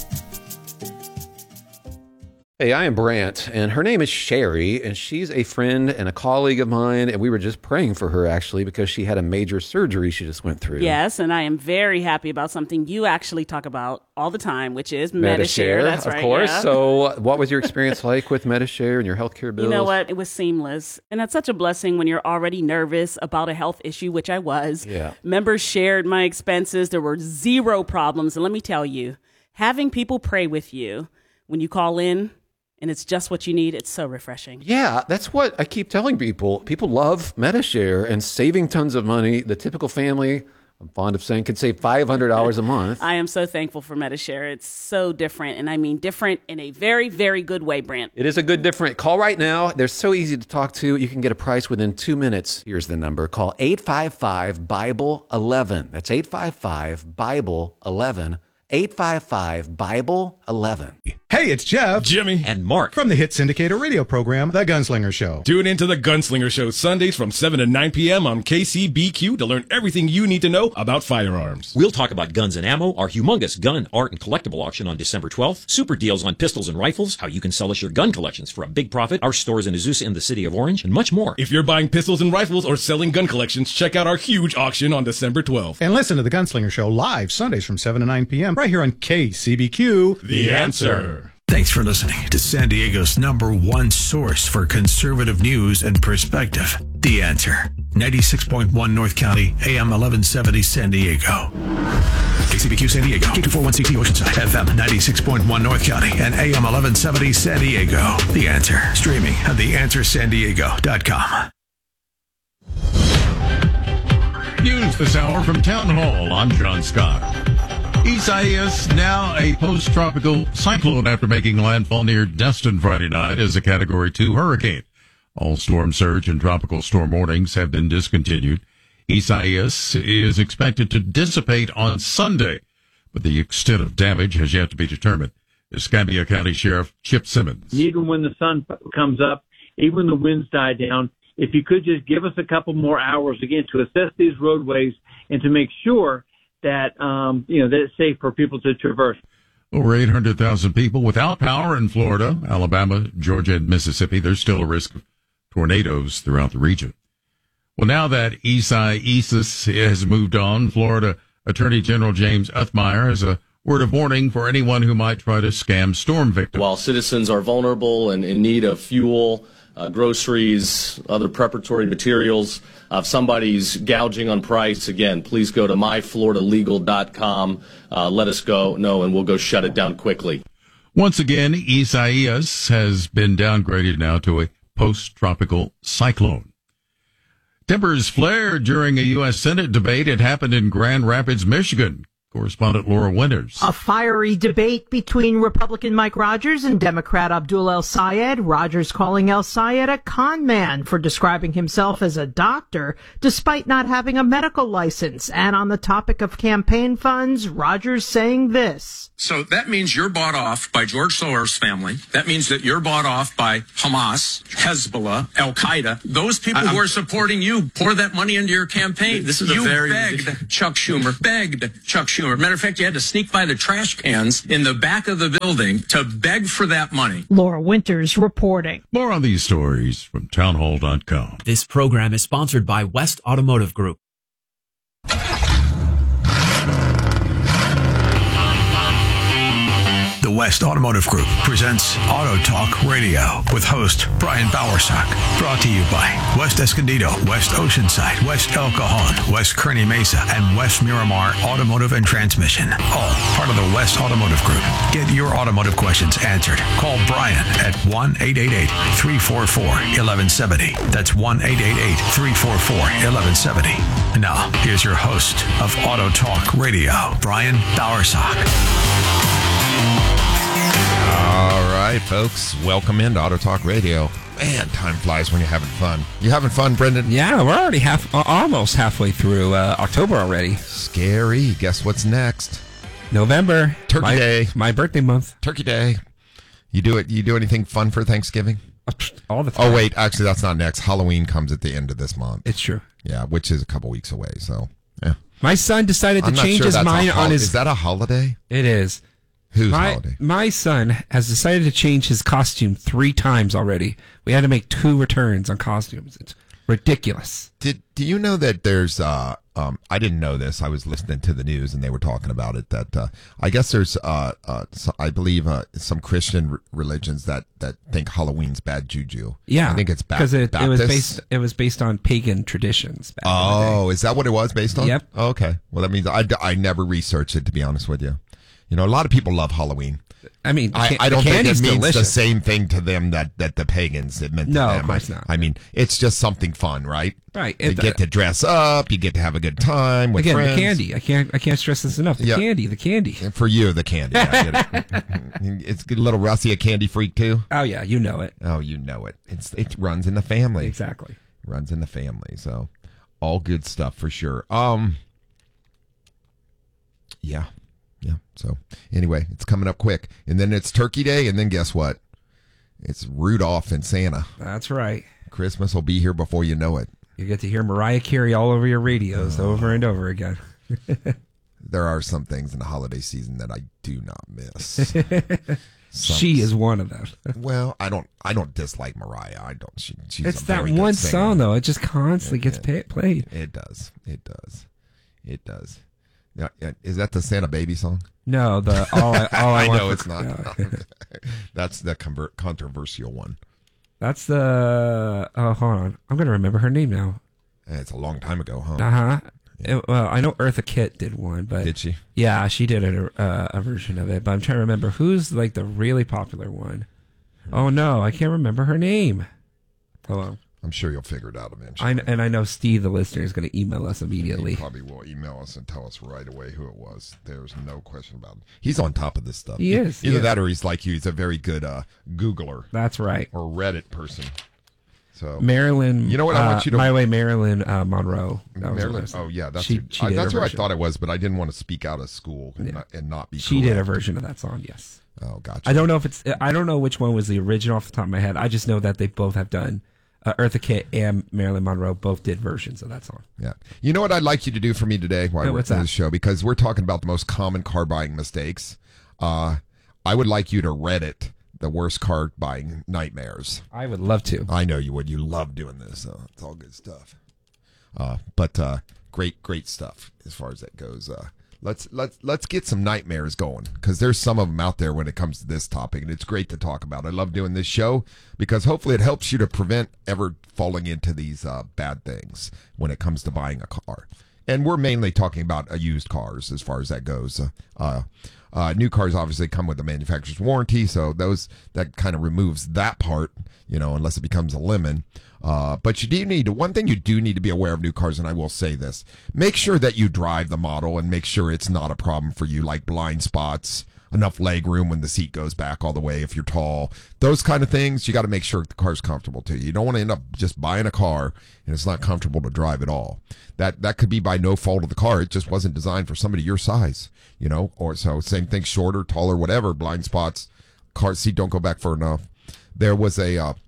Hey, I am Brant, and her name is Sherry, and she's a friend and a colleague of mine, and we were just praying for her, actually, because she had a major surgery she just went through. Yes, and I am very happy about something you actually talk about all the time, which is Medi-Share. That's of right, course. yeah. So what was your experience like with Medi-Share and your healthcare bills? You know what? It was seamless, and that's such a blessing when you're already nervous about a health issue, which I was. Yeah. Members shared my expenses. There were zero problems, and let me tell you, having people pray with you when you call in, and it's just what you need, it's so refreshing. Yeah, that's what I keep telling people. People love Medi-Share and saving tons of money. The typical family, I'm fond of saying, could save five hundred dollars a month. I am so thankful for Medi-Share. It's so different, and I mean different in a very, very good way, Brant. It is a good different. Call right now. They're so easy to talk to. You can get a price within two minutes. Here's the number. Call eight five five, Bible eleven. That's eight five five, Bible eleven. eight five five, Bible eleven. Hey, it's Jeff, Jimmy, and Mark from the hit syndicator radio program, The Gunslinger Show. Tune into The Gunslinger Show Sundays from seven to nine p.m. on K C B Q to learn everything you need to know about firearms. We'll talk about guns and ammo, our humongous gun, art, and collectible auction on December twelfth, super deals on pistols and rifles, how you can sell us your gun collections for a big profit, our stores in Azusa in the city of Orange, and much more. If you're buying pistols and rifles or selling gun collections, check out our huge auction on December twelfth. And listen to The Gunslinger Show live Sundays from seven to nine p.m. right here on K C B Q. The Answer. Thanks for listening to San Diego's number one source for conservative news and perspective. The Answer. ninety-six point one North County, A M eleven seventy San Diego. K C B Q San Diego, K two forty-one C T Oceanside, F M ninety-six point one North County, and A M eleven seventy San Diego. The Answer. Streaming at the answer san diego dot com. News this hour from Town Hall. I'm John Scott. Isaias, now a post-tropical cyclone after making landfall near Destin Friday night as a Category two hurricane. All storm surge and tropical storm warnings have been discontinued. Isaias is expected to dissipate on Sunday, but the extent of damage has yet to be determined. Escambia County Sheriff Chip Simmons. Even when the sun comes up, even when the winds die down, if you could just give us a couple more hours again to assess these roadways and to make sure that, um, you know, that it's safe for people to traverse. Over eight hundred thousand people without power in Florida, Alabama, Georgia, and Mississippi. There's still a risk of tornadoes throughout the region. Well, now that Isaias has moved on, Florida Attorney General James Othmeyer has a word of warning for anyone who might try to scam storm victims. While citizens are vulnerable and in need of fuel, uh, groceries, other preparatory materials, uh, if somebody's gouging on price, again, please go to my florida legal dot com. Uh, let us go know, and we'll go shut it down quickly. Once again, Isaias has been downgraded now to a post-tropical cyclone. Tempers flared during a U S Senate debate. It happened in Grand Rapids, Michigan. Correspondent Laura Winters. A fiery debate between Republican Mike Rogers and Democrat Abdul El Sayed. Rogers calling El Sayed a con man for describing himself as a doctor despite not having a medical license. And on the topic of campaign funds, Rogers saying this. So that means you're bought off by George Soros' family. That means that you're bought off by Hamas, Hezbollah, Al Qaeda. Those people I, who are supporting you pour that money into your campaign. This is you a very begged Chuck Schumer, begged Chuck Schumer. Matter of fact, you had to sneak by the trash cans in the back of the building to beg for that money. Laura Winters reporting. More on these stories from townhall dot com. This program is sponsored by West Automotive Group. The West Automotive Group presents Auto Talk Radio with host Brian Bowersock. Brought to you by West Escondido, West Oceanside, West El Cajon, West Kearney Mesa, and West Miramar Automotive and Transmission. All part of the West Automotive Group. Get your automotive questions answered. Call Brian at one eight eight eight, three four four, one one seven zero. That's one eight eight eight, three four four, one one seven zero. And now, here's your host of Auto Talk Radio, Brian Bowersock. All right, folks, welcome into Auto Talk Radio. Man, time flies when you're having fun. You having fun, Brendan? Yeah, we're already half, almost halfway through uh, October already. Scary. Guess what's next? November. Turkey my, Day. My birthday month. Turkey Day. You do it. You do anything fun for Thanksgiving? All the time. Oh wait, actually, that's not next. Halloween comes at the end of this month. It's true. Yeah, which is a couple weeks away. So, yeah. My son decided to I'm not change sure his that's mind a hol- on his. Is that a holiday? It is. Whose my, holiday? My son has decided to change his costume three times already. We had to make two returns on costumes. It's ridiculous. Did do you know that there's uh um I didn't know this. I was listening to the news and they were talking about it that uh I guess there's uh uh so I believe uh some Christian r- religions that that think Halloween's bad juju. Yeah, I think it's ba- because it, it was Baptist. based it was based on pagan traditions. Back Oh, is that what it was based on? Yep. Oh, okay. Well, that means I, I never researched it, to be honest with you. You know, a lot of people love Halloween. I mean, I, can- I don't the think it candy's means the delicious. same thing to them that, that the pagans it meant to No, them. of course I, not. I mean, it's just something fun, right? Right. You It- get to dress up. You get to have a good time with Again, friends. the candy. I can't. I can't stress this enough. The Yeah. candy. The candy. For you, the candy. I get it. It's a little Rusty, a candy freak too. Oh yeah, you know it. Oh, you know it. It's it runs in the family. Exactly. Runs in the family. So, all good stuff for sure. Um. Yeah. Yeah. So anyway, it's coming up quick, and then it's Turkey Day, and then guess what? It's Rudolph and Santa. That's right. Christmas will be here before you know it. You get to hear Mariah Carey all over your radios Oh. over and over again. There are some things in the holiday season that I do not miss. Some- She is one of them. Well, I don't. I don't dislike Mariah. I don't. She, she's It's a that very good one singer. song though. It just constantly It- gets it- pa- played. It does. It does. It does. Yeah, yeah. Is that the Santa Baby song? No, the all I, all I, I want know for- it's not. no. That's the conver- controversial one. That's the. Oh, hold on. I'm gonna remember her name now. Eh, It's a long time ago, huh? Uh huh. Well, I know Eartha Kitt did one, but Did she? Yeah, she did a, uh, a version of it. But I'm trying to remember who's like the really popular one. Oh no, I can't remember her name. Hold on. I'm sure you'll figure it out eventually. I, and I know Steve, the listener, is going to email us immediately. He probably will email us and tell us right away who it was. There's no question about it. He's on top of this stuff. He is, Either yeah. that or he's like you. He's a very good uh, Googler. That's right. Or Reddit person. So Marilyn. You know what I want you to. My way, Marilyn uh, Monroe. That was Marilyn. her. Oh yeah, that's she, who, she I, did that's a who I version. thought it was, but I didn't want to speak out of school and, Yeah. not, and not be. She did a correct. version of that song. Yes. Oh, gotcha. I don't know if it's. I don't know which one was the original off the top of my head. I just know that they both have done. Uh, Eartha Kitt and Marilyn Monroe both did versions of that song. Yeah. You know what I'd like you to do for me today while Oh, we're what's doing that? this show? Because we're talking about the most common car buying mistakes. Uh, I would like you to Reddit the worst car buying nightmares. I would love to. I know you would. You love doing this. So it's all good stuff. Uh, but uh, great, great stuff as far as that goes. Uh, let's let's let's get some nightmares going because there's some of them out there when it comes to this topic, and it's great to talk about. I love doing this show because hopefully it helps you to prevent ever falling into these uh, bad things when it comes to buying a car. And we're mainly talking about uh, used cars as far as that goes. Uh, uh, Uh, new cars obviously come with a manufacturer's warranty, so those that kind of removes that part, you know, unless it becomes a lemon. Uh, but you do need one thing you do need to be aware of new cars, and I will say this: make sure that you drive the model and make sure it's not a problem for you, like blind spots, enough leg room when the seat goes back all the way if you're tall, those kind of things. You got to make sure the car's comfortable to you. You don't want to end up just buying a car and it's not comfortable to drive at all. That that could be by no fault of the car. It just wasn't designed for somebody your size, you know. Or so same thing, shorter, taller, whatever, blind spots, car seat don't go back far enough. There was a uh,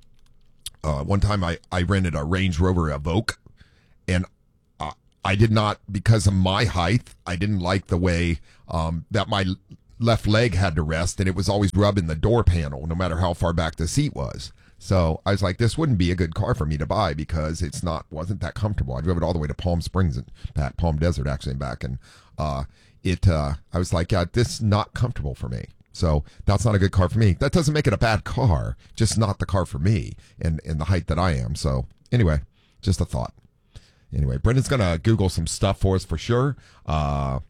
uh, one time I I rented a Range Rover Evoque, and uh, I did not, because of my height, I didn't like the way um, that my left leg had to rest, and it was always rubbing the door panel no matter how far back the seat was. So I was like, this wouldn't be a good car for me to buy because it's not wasn't that comfortable. I drove it all the way to Palm Springs and back, Palm Desert actually, and back, and uh, it uh, I was like, yeah, this is not comfortable for me. So that's not a good car for me. That doesn't make it a bad car, just not the car for me and in the height that I am. So anyway, just a thought. Anyway, Brendan's gonna Google some stuff for us for sure. Uh,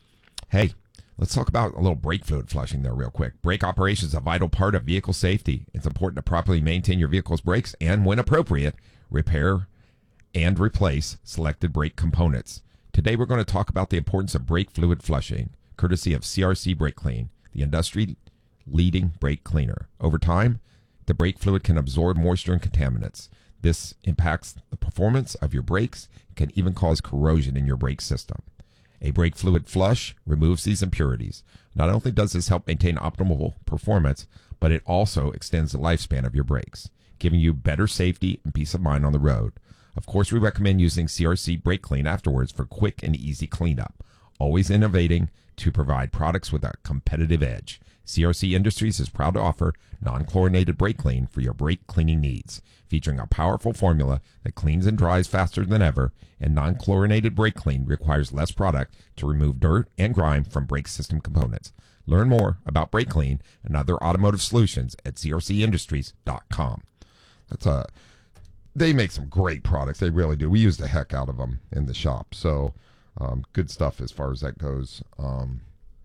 hey. Let's talk about a little brake fluid flushing there real quick. Brake operation is a vital part of vehicle safety. It's important to properly maintain your vehicle's brakes and, when appropriate, repair and replace selected brake components. Today we're going to talk about the importance of brake fluid flushing, courtesy of C R C Brake Clean, the industry-leading brake cleaner. Over time, the brake fluid can absorb moisture and contaminants. This impacts the performance of your brakes and can even cause corrosion in your brake system. A brake fluid flush removes these impurities. Not only does this help maintain optimal performance, but it also extends the lifespan of your brakes, giving you better safety and peace of mind on the road. Of course, we recommend using C R C Brake Clean afterwards for quick and easy cleanup, always innovating to provide products with a competitive edge. C R C Industries is proud to offer non-chlorinated brake clean for your brake cleaning needs, featuring a powerful formula that cleans and dries faster than ever, and non-chlorinated brake clean requires less product to remove dirt and grime from brake system components. Learn more about brake clean and other automotive solutions at C R C industries dot com. That's a, they make some great products. They really do. We use the heck out of them in the shop. So um, good stuff as far as that goes. Um,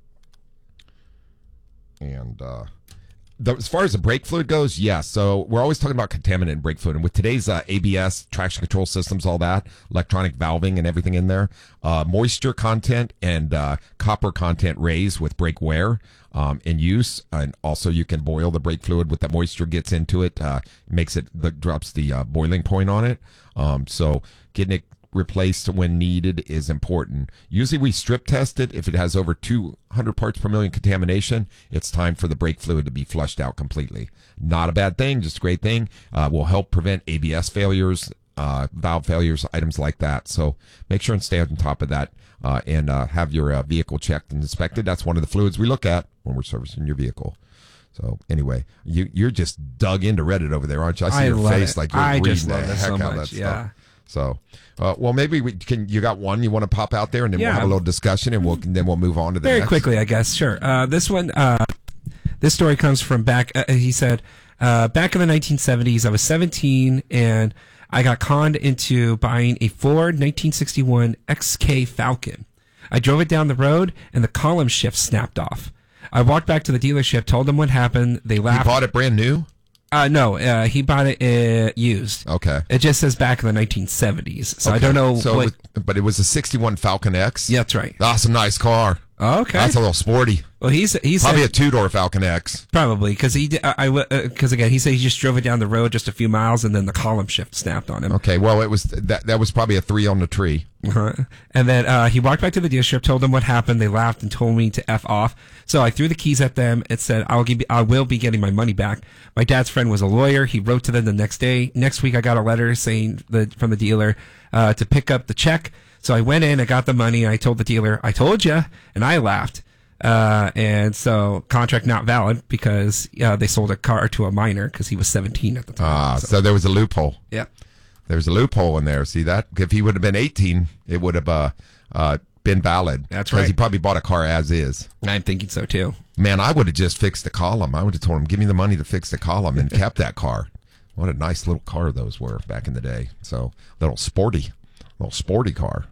and uh, the, as far as the brake fluid goes, yes. Yeah, so we're always talking about contaminant in brake fluid. And with today's uh, A B S, traction control systems, all that, electronic valving and everything in there, uh, moisture content and uh, copper content raised with brake wear um, in use. And also you can boil the brake fluid with the moisture gets into it, uh, makes it, the, drops the uh, boiling point on it. Um, so getting it replaced when needed is important. Usually we strip test it. If it has over two hundred parts per million contamination, it's time for the brake fluid to be flushed out completely. Not a bad thing, just a great thing. Uh, will help prevent A B S failures, uh, valve failures, items like that. So make sure and stay on top of that uh, and uh, have your uh, vehicle checked and inspected. That's one of the fluids we look at when we're servicing your vehicle. So anyway, you, you're just dug into Reddit over there, aren't you? I see I your face it. like you're I reading just the love it heck so out much. of that Yeah. stuff. So, uh, well, maybe we can. You got one you want to pop out there, and then Yeah. we'll have a little discussion, and we'll and then we'll move on to the Very next. quickly, I guess. Sure. Uh, this one, uh, this story comes from back. Uh, he said, uh, back in the nineteen seventies, I was seventeen, and I got conned into buying a Ford nineteen sixty-one X K Falcon. I drove it down the road, and the column shift snapped off. I walked back to the dealership, told them what happened. They laughed. You bought it brand new? Uh, no, uh, he bought it uh, used. Okay. It just says back in the nineteen seventies. So Okay. I don't know. So, what, it was, but it was a sixty-one Falcon X. Yeah, that's right. That's a nice car. Okay. That's a little sporty. Well, he's he's probably a two-door Falcon X. Probably because he I because uh, again he said he just drove it down the road just a few miles and then the column shift snapped on him. Okay, well it was that that was probably a three on the tree. Uh-huh. And then uh, he walked back to the dealership, told them what happened. They laughed and told me to F off. So I threw the keys at them. It said I'll give I will be getting my money back. My dad's friend was a lawyer. He wrote to them the next day. Next week I got a letter saying that from the dealer uh, to pick up the check. So I went in, I got the money. I told the dealer, I told you, and I laughed. Uh, and so contract not valid because uh, they sold a car to a minor because he was seventeen at the time. Ah, so. so there was a loophole. Yep. There was a loophole in there. See that? If he would have been eighteen, it would have uh, uh, been valid. That's Because right. he probably bought a car as is. I'm thinking so too. Man, I would have just fixed the column. I would have told him, give me the money to fix the column and kept that car. What a nice little car those were back in the day. So little sporty, little sporty car.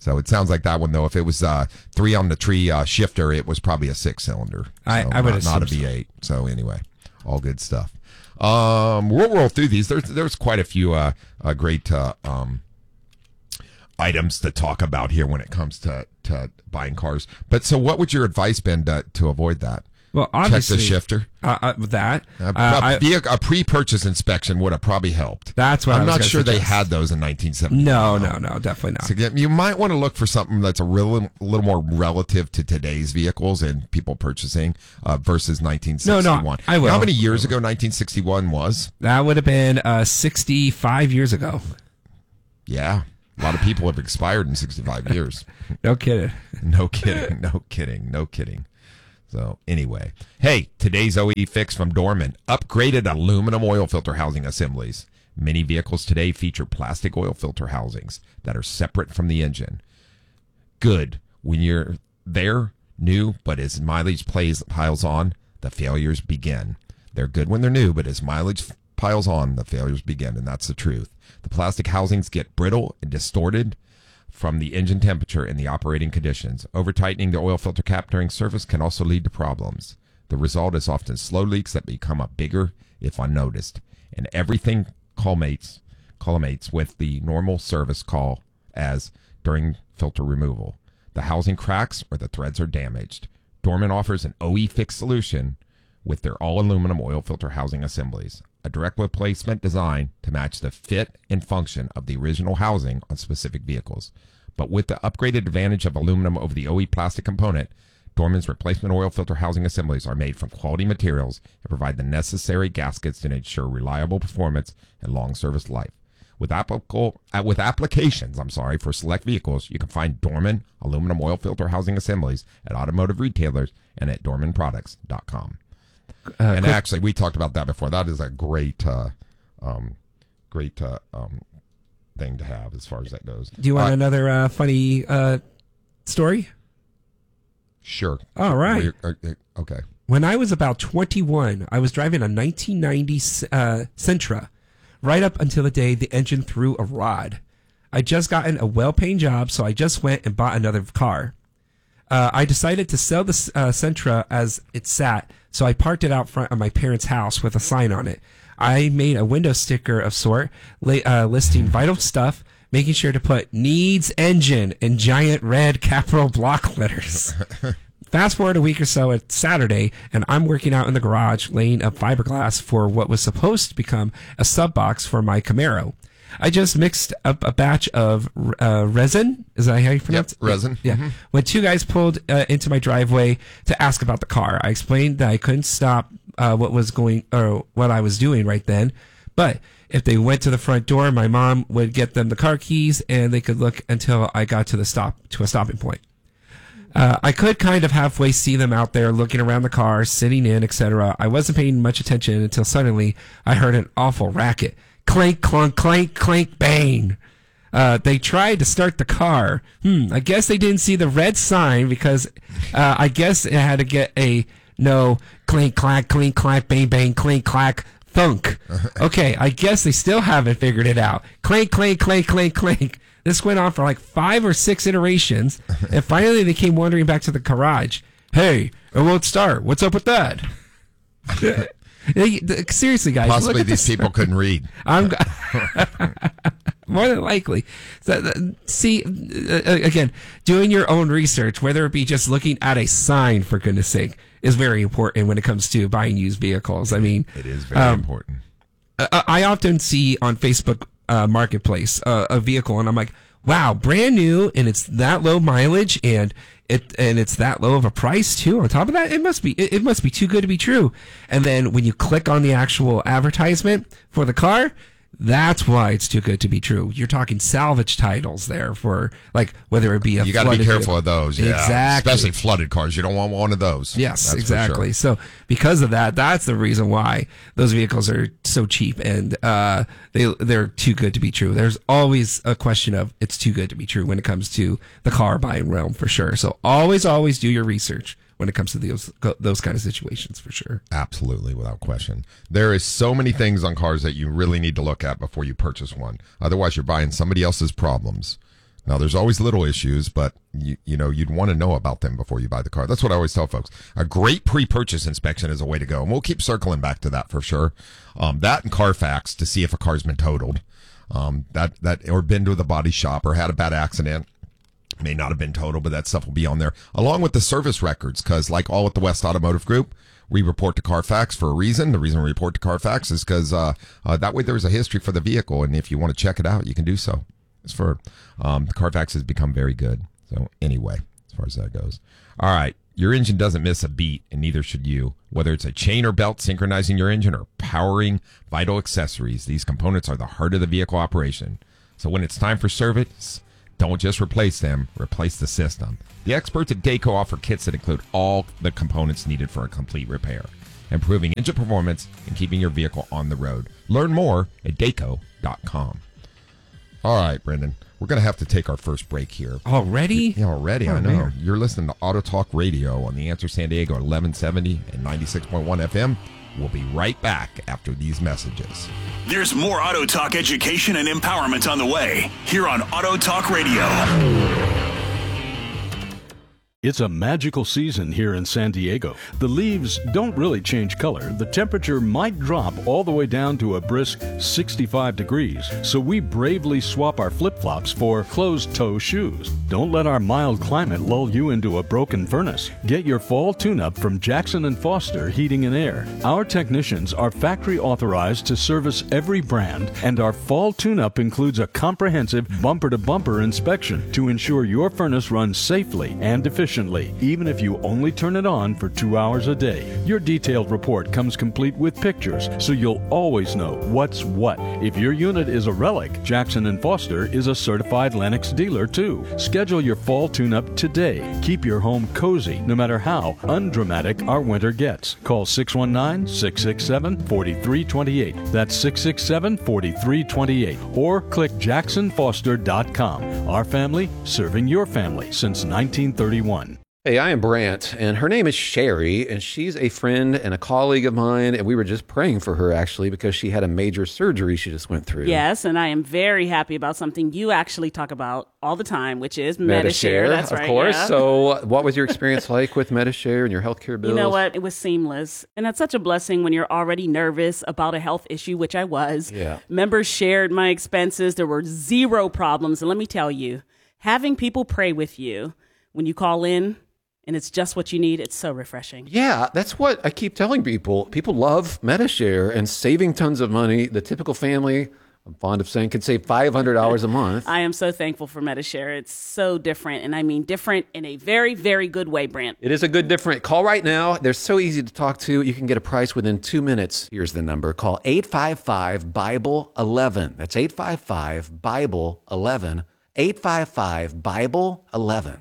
So it sounds like that one, though. If it was uh, three on the tree uh, shifter, it was probably a six cylinder. So I, I would not, not a V eight. So. so anyway, all good stuff. Um, we'll roll through these. There's there's quite a few uh, uh, great uh, um, items to talk about here when it comes to, to buying cars. But so, what would your advice been to, to avoid that? Well, obviously, check the shifter. Uh, uh, that uh, uh, a, a pre-purchase inspection would have probably helped. That's what I'm I was not gonna sure suggest. they had those in nineteen seventy. No, no, no, definitely not. So again, you might want to look for something that's a real, a little more relative to today's vehicles and people purchasing uh, versus nineteen sixty-one. No, no, I will. You know how many years ago nineteen sixty-one was? That would have been uh, sixty-five years ago. Yeah. A lot of people have expired in sixty-five years. No kidding. No kidding. No kidding. No kidding. So anyway, hey, today's O E fix from Dorman. Upgraded aluminum oil filter housing assemblies. Many vehicles today feature plastic oil filter housings that are separate from the engine. Good. When you're there, new, but as mileage plays, piles on, the failures begin. They're good when they're new, but as mileage piles on, the failures begin, and that's the truth. The plastic housings get brittle and distorted from the engine temperature and the operating conditions. Over-tightening the oil filter cap during service can also lead to problems. The result is often slow leaks that become up bigger if unnoticed, and everything culminates, culminates with the normal service call as during filter removal. The housing cracks or the threads are damaged. Dorman offers an O E fix solution with their all-aluminum oil filter housing assemblies, a direct replacement design to match the fit and function of the original housing on specific vehicles. But with the upgraded advantage of aluminum over the O E plastic component, Dorman's replacement oil filter housing assemblies are made from quality materials and provide the necessary gaskets to ensure reliable performance and long service life. With applicable, uh, with applications, I'm sorry, for select vehicles, you can find Dorman aluminum oil filter housing assemblies at automotive retailers and at dorman products dot com. Uh, and quick, actually, we talked about that before. That is a great, uh, um, great uh, um, thing to have as far as that goes. Do you want uh, another uh, funny uh, story? Sure. All right. Uh, okay. When I was about twenty-one, I was driving a nineteen ninety uh, Sentra, right up until the day the engine threw a rod. I'd just gotten a well-paying job, so I just went and bought another car. Uh, I decided to sell the uh, Sentra as it sat, so I parked it out front of my parents' house with a sign on it. I made a window sticker of sort, uh, listing vital stuff, making sure to put needs engine in giant red capital block letters. Fast forward a week or so, it's Saturday, and I'm working out in the garage laying up fiberglass for what was supposed to become a sub box for my Camaro. I just mixed up a batch of uh, resin. Is that how you pronounce yep, it? Resin. Yeah. Mm-hmm. When two guys pulled uh, into my driveway to ask about the car, I explained that I couldn't stop uh, what was going or what I was doing right then. But if they went to the front door, my mom would get them the car keys, and they could look until I got to the stop to a stopping point. Uh, I could kind of halfway see them out there looking around the car, sitting in, et cetera. I wasn't paying much attention until suddenly I heard an awful racket. Clank, clunk, clank, clank, bang. Uh, they tried to start the car. Hmm, I guess they didn't see the red sign because uh, I guess it had to get a no clink, clack, clink, clack, bang, bang, clink, clack, thunk. Okay, I guess they still haven't figured it out. Clank, clank, clank, clank, clank. This went on for like five or six iterations, and finally they came wandering back to the garage. Hey, it won't start. What's up with that? Seriously, guys. Possibly these people couldn't read. I'm more than likely. So, see, uh, again, doing your own research, whether it be just looking at a sign, for goodness sake, is very important when it comes to buying used vehicles. I mean, it is very um, important. I, I often see on Facebook uh, Marketplace uh, a vehicle, and I'm like, wow, brand new, and it's that low mileage, and it and it's that low of a price too. On top of that, it must be it, it must be too good to be true. And then when you click on the actual advertisement for the car, that's why it's too good to be true. You're talking salvage titles there for like whether it be a you got to be careful of those, yeah. Exactly, especially flooded cars. You don't want one of those. Yes, that's exactly. Sure. So because of that, that's the reason why those vehicles are so cheap and uh, they they're too good to be true. There's always a question of it's too good to be true when it comes to the car buying realm for sure. So always, always do your research when it comes to those those kind of situations for sure. Absolutely, without question. There is so many things on cars that you really need to look at before you purchase one. Otherwise, you're buying somebody else's problems. Now, there's always little issues, but you, you know, you'd want to know about them before you buy the car. That's what I always tell folks. A great pre-purchase inspection is a way to go, and we'll keep circling back to that for sure. Um, that and Carfax to see if a car's been totaled, um, that that or been to the body shop or had a bad accident. May not have been totaled, but that stuff will be on there, along with the service records, because like all at the West Automotive Group, we report to Carfax for a reason. The reason we report to Carfax is because uh, uh, that way there's a history for the vehicle, and if you want to check it out, you can do so. It's for um, Carfax has become very good. So anyway, as far as that goes, all right, your engine doesn't miss a beat, and neither should you. Whether it's a chain or belt synchronizing your engine or powering vital accessories, these components are the heart of the vehicle operation. So when it's time for service, don't just replace them, replace the system. The experts at Dayco offer kits that include all the components needed for a complete repair, improving engine performance and keeping your vehicle on the road. Learn more at Dayco dot com. All right, Brendan, we're going to have to take our first break here. Already? Yeah, already, oh, I know. Man. You're listening to Auto Talk Radio on The Answer San Diego, eleven seventy and ninety-six point one F M. We'll be right back after these messages. There's more Auto Talk education and empowerment on the way here on Auto Talk Radio. It's a magical season here in San Diego. The leaves don't really change color. The temperature might drop all the way down to a brisk sixty-five degrees. So we bravely swap our flip-flops for closed-toe shoes. Don't let our mild climate lull you into a broken furnace. Get your fall tune-up from Jackson and Foster Heating and Air. Our technicians are factory authorized to service every brand, and our fall tune-up includes a comprehensive bumper-to-bumper inspection to ensure your furnace runs safely and efficiently, even if you only turn it on for two hours a day. Your detailed report comes complete with pictures, so you'll always know what's what. If your unit is a relic, Jackson and Foster is a certified Lennox dealer too. Schedule your fall tune-up today. Keep your home cozy, no matter how undramatic our winter gets. Call six one nine, six six seven, four three two eight. That's six six seven, four three two eight. Or click jackson foster dot com. Our family, serving your family since nineteen thirty-one. Hey, I am Brant, and her name is Sherry, and she's a friend and a colleague of mine, and we were just praying for her, actually, because she had a major surgery she just went through. Yes, and I am very happy about something you actually talk about all the time, which is Medi-Share. Medi-Share, That's of right, course. yeah. So what was your experience like with Medi-Share and your healthcare bills? You know what? It was seamless. And that's such a blessing when you're already nervous about a health issue, which I was. Yeah. Members shared my expenses. There were zero problems. And let me tell you, having people pray with you when you call in, and it's just what you need, it's so refreshing. Yeah, that's what I keep telling people. People love Medi-Share and saving tons of money. The typical family, I'm fond of saying, could save five hundred dollars a month. I am so thankful for Medi-Share. It's so different, and I mean different in a very, very good way, Brant. It is a good different. Call right now. They're so easy to talk to. You can get a price within two minutes. Here's the number. Call eight five five, Bible eleven. That's eight five five, Bible eleven. eight five five, Bible eleven.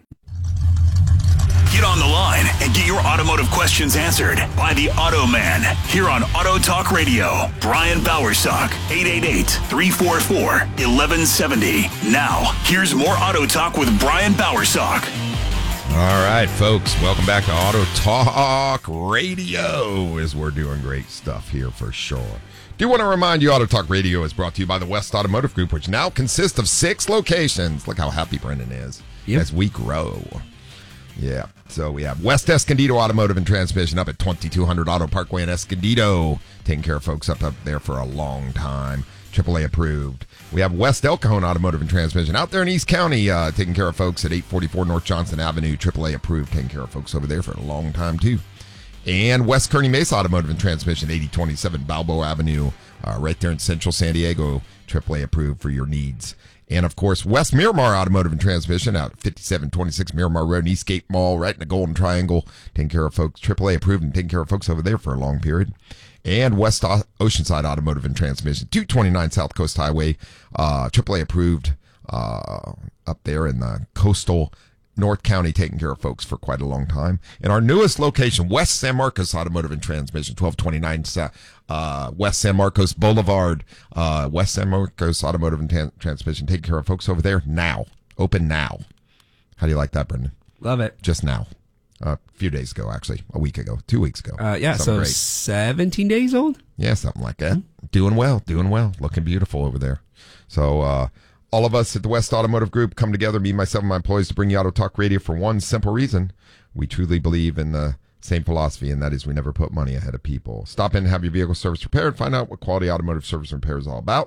Get on the line and get your automotive questions answered by the Auto Man here on Auto Talk Radio. Brian Bowersock, eight eight eight, three four four, one one seven zero. Now, here's more Auto Talk with Brian Bowersock. All right, folks, welcome back to Auto Talk Radio, as we're doing great stuff here for sure. Do want to remind you, Auto Talk Radio is brought to you by the West Automotive Group, which now consists of six locations. Look how happy Brendan is yep. as we grow. Yeah, so we have West Escondido Automotive and Transmission up at twenty-two hundred Auto Parkway in Escondido, taking care of folks up, up there for a long time, triple A approved. We have West El Cajon Automotive and Transmission out there in East County, uh, taking care of folks at eight forty-four North Johnson Avenue, triple A approved, taking care of folks over there for a long time too. And West Kearny Mesa Automotive and Transmission, eighty twenty-seven Balboa Avenue, uh, right there in Central San Diego, triple A approved for your needs. And, of course, West Miramar Automotive and Transmission out at fifty-seven twenty-six Miramar Road, Eastgate Mall, right in the Golden Triangle, taking care of folks, triple A approved, and taking care of folks over there for a long period. And West o- Oceanside Automotive and Transmission, two twenty-nine South Coast Highway, uh, triple A approved, uh, up there in the coastal North County, taking care of folks for quite a long time. And our newest location, West San Marcos Automotive and Transmission, twelve twenty-nine uh, West San Marcos Boulevard, uh, West San Marcos Automotive and Tan- Transmission, taking care of folks over there now. Open now. How do you like that, Brendan? Love it. Just now. Uh, a few days ago, actually. A week ago. Two weeks ago. Uh, yeah, something so great. seventeen days old? Yeah, something like that. Doing well. Doing well. Looking beautiful over there. So, uh, all of us at the West Automotive Group come together, me, myself, and my employees, to bring you Auto Talk Radio for one simple reason. We truly believe in the same philosophy, and that is we never put money ahead of people. Stop in and have your vehicle service repaired. Find out what quality automotive service and repair is all about.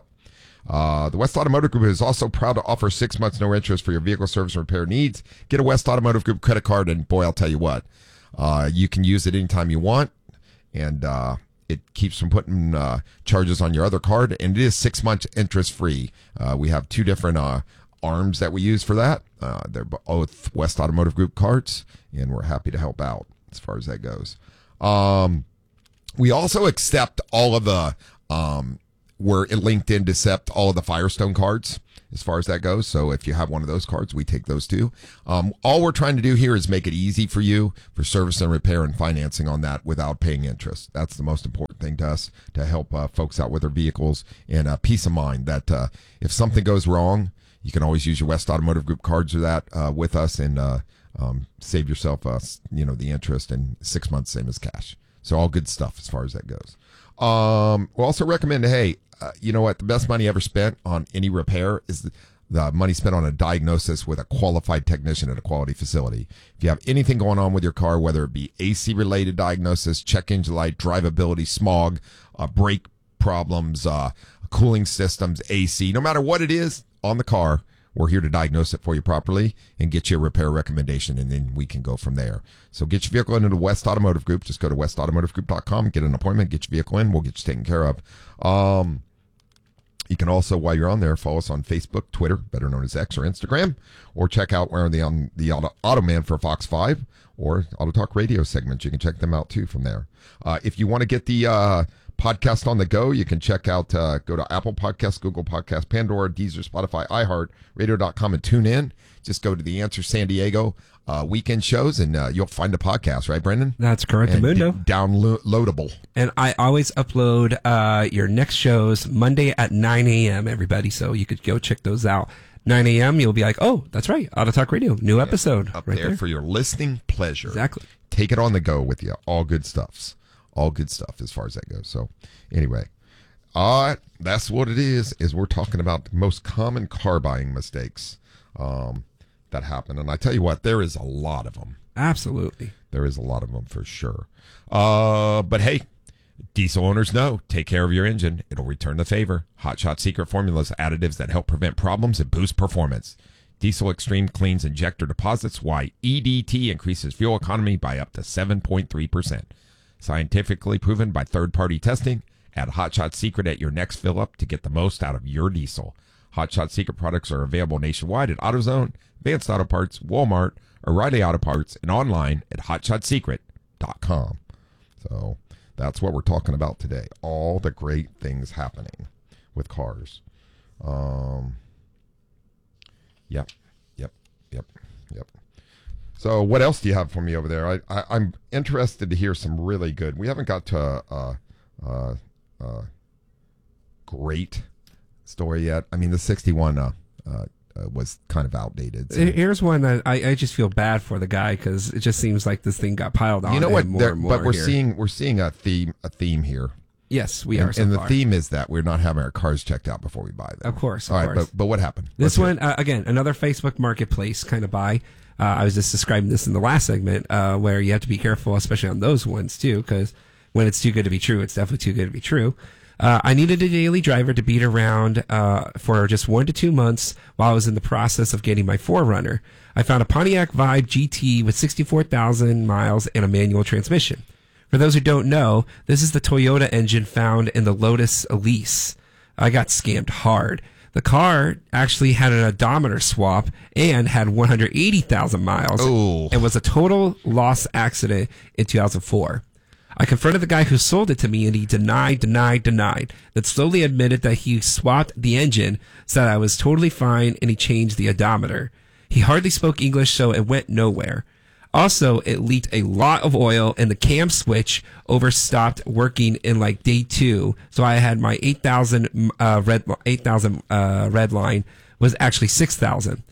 Uh, the West Automotive Group is also proud to offer six months no interest for your vehicle service and repair needs. Get a West Automotive Group credit card, and boy, I'll tell you what, uh, you can use it anytime you want, and uh, it keeps from putting uh, charges on your other card, and it is six months interest free. Uh, we have two different uh, arms that we use for that. Uh, they're both West Automotive Group cards, and we're happy to help out as far as that goes. Um, we also accept all of the um, we're linked in to accept all of the Firestone cards as far as that goes. So if you have one of those cards, we take those too. Um, all we're trying to do here is make it easy for you for service and repair and financing on that without paying interest. That's the most important thing to us, to help uh, folks out with their vehicles, and uh, peace of mind that uh, if something goes wrong, you can always use your West Automotive Group cards or that uh, with us, and uh, um, save yourself uh, you know, the interest, and six months same as cash. So all good stuff as far as that goes. Um, we'll also recommend, hey, uh, you know what? The best money ever spent on any repair is the, the money spent on a diagnosis with a qualified technician at a quality facility. If you have anything going on with your car, whether it be A C-related diagnosis, check engine light, drivability, smog, uh, brake problems, uh, cooling systems, A C, no matter what it is on the car, we're here to diagnose it for you properly and get you a repair recommendation, and then we can go from there. So get your vehicle into the West Automotive Group. Just go to west automotive group dot com, get an appointment, get your vehicle in. We'll get you taken care of. Um, you can also, while you're on there, follow us on Facebook, Twitter, better known as X, or Instagram, or check out where the on the Auto, Auto Man for Fox five or Auto Talk Radio segments. You can check them out too from there. Uh, if you want to get the uh, podcast on the go, you can check out, uh, go to Apple Podcasts, Google Podcasts, Pandora, Deezer, Spotify, iHeart, radio dot com, and tune in. Just go to the Answer San Diego uh, weekend shows, and uh, you'll find a podcast, right, Brendan? That's correct, and Mundo. D- downloadable. And I always upload uh, your next shows Monday at nine a.m., everybody, so you could go check those out. nine a.m., you'll be like, oh, that's right, Auto Talk Radio, new episode. Up right there, there for your listening pleasure. Exactly. Take it on the go with you. All good stuffs. All good stuff as far as that goes. So anyway, uh, that's what it is, is we're talking about the most common car buying mistakes um, that happen. And I tell you what, there is a lot of them. Absolutely. There is a lot of them for sure. Uh, but hey, diesel owners know, take care of your engine. It'll return the favor. Hot Shot Secret Formulas, additives that help prevent problems and boost performance. Diesel Extreme cleans injector deposits, while E D T increases fuel economy by up to seven point three percent. Scientifically proven by third-party testing. Add Hot Shot Secret at your next fill-up to get the most out of your diesel. Hot Shot Secret products are available nationwide at AutoZone, Advanced Auto Parts, Walmart, O'Reilly Auto Parts, and online at hot shot secret dot com. So that's what we're talking about today. All the great things happening with cars. Um, yep, yep, yep, yep. So what else do you have for me over there? I, I, I'm interested to hear some really good. We haven't got to a, a, a, a great story yet. I mean, the sixty-one uh, uh, uh, was kind of outdated. So. Here's one that I, I just feel bad for the guy, because it just seems like this thing got piled on. You know what? More There, and more but we're here. seeing we're seeing a theme a theme here. Yes, we and, are. So and the far. theme is that we're not having our cars checked out before we buy them. Of course. Of All right, course. but but what happened? This Let's one uh, again, another Facebook Marketplace kind of buy. Uh, I was just describing this in the last segment, uh, where you have to be careful, especially on those ones too, because when it's too good to be true, it's definitely too good to be true. Uh, I needed a daily driver to beat around uh, for just one to two months while I was in the process of getting my four runner. I found a Pontiac Vibe G T with sixty-four thousand miles and a manual transmission. For those who don't know, this is the Toyota engine found in the Lotus Elise. I got scammed hard. The car actually had an odometer swap and had one hundred eighty thousand miles. Ooh. And was a total loss accident in two thousand four. I confronted the guy who sold it to me, and he denied, denied, denied. Then slowly admitted that he swapped the engine, said I was totally fine, and he changed the odometer. He hardly spoke English, so it went nowhere. Also, it leaked a lot of oil, and the cam switch overstopped working in like day two. So I had my eight thousand uh, red eight thousand uh, red line was actually six thousand.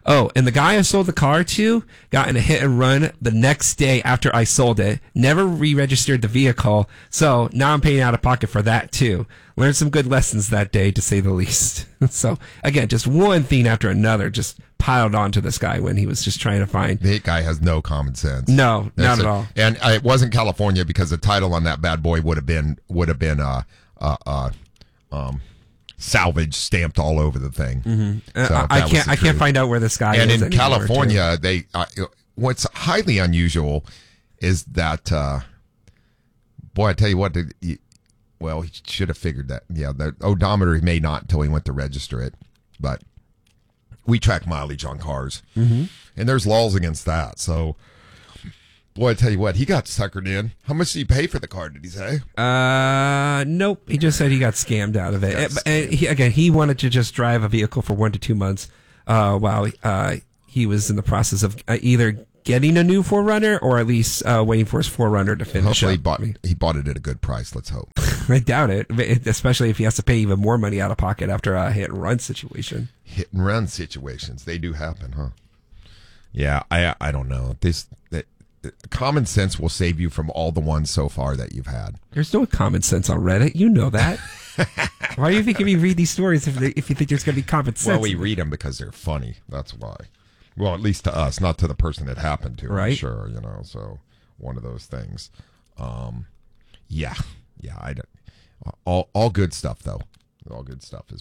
Oh, and the guy I sold the car to got in a hit and run the next day after I sold it. Never re-registered the vehicle, so now I'm paying out of pocket for that too. Learned some good lessons that day, to say the least. So again, just one thing after another just piled onto this guy when he was just trying to find. The guy has no common sense. No, That's not at a- all. And uh, it wasn't California, because the title on that bad boy would have been would have been uh uh uh um. salvage stamped all over the thing. Mhm. Uh, So I- if I that was can't- the I can't truth. find out where this guy and is in anymore, California, they uh, what's highly unusual is that uh, boy, I tell you what, the- you- well, he should have figured that. Yeah, the odometer he may not until he went to register it, but we track mileage on cars, Mhm. and there's laws against that. So. Boy, I tell you what, he got suckered in. How much did he pay for the car, did he say? Uh, nope. He just said he got scammed out of it. Got And- and he, again, he wanted to just drive a vehicle for one to two months, uh, while uh, he was in the process of uh, either getting a new four runner or at least uh, waiting for his four runner to finish Hopefully, he up. bought, he bought it at a good price. Let's hope. I doubt it, especially if he has to pay even more money out of pocket after a hit and run situation. Hit and run situations, they do happen, huh? Yeah, I I don't know. This that, common sense will save you from all the ones so far that you've had. There's no common sense on Reddit. You know that. Why do you think we read these stories if, they, if you think there's going to be common sense? Well, we read them because they're funny. That's why. Well, at least to us, not to the person it happened to. I'm Right. sure, you know. So one of those things. Um, yeah, yeah. I don't, all all good stuff though. All good stuff is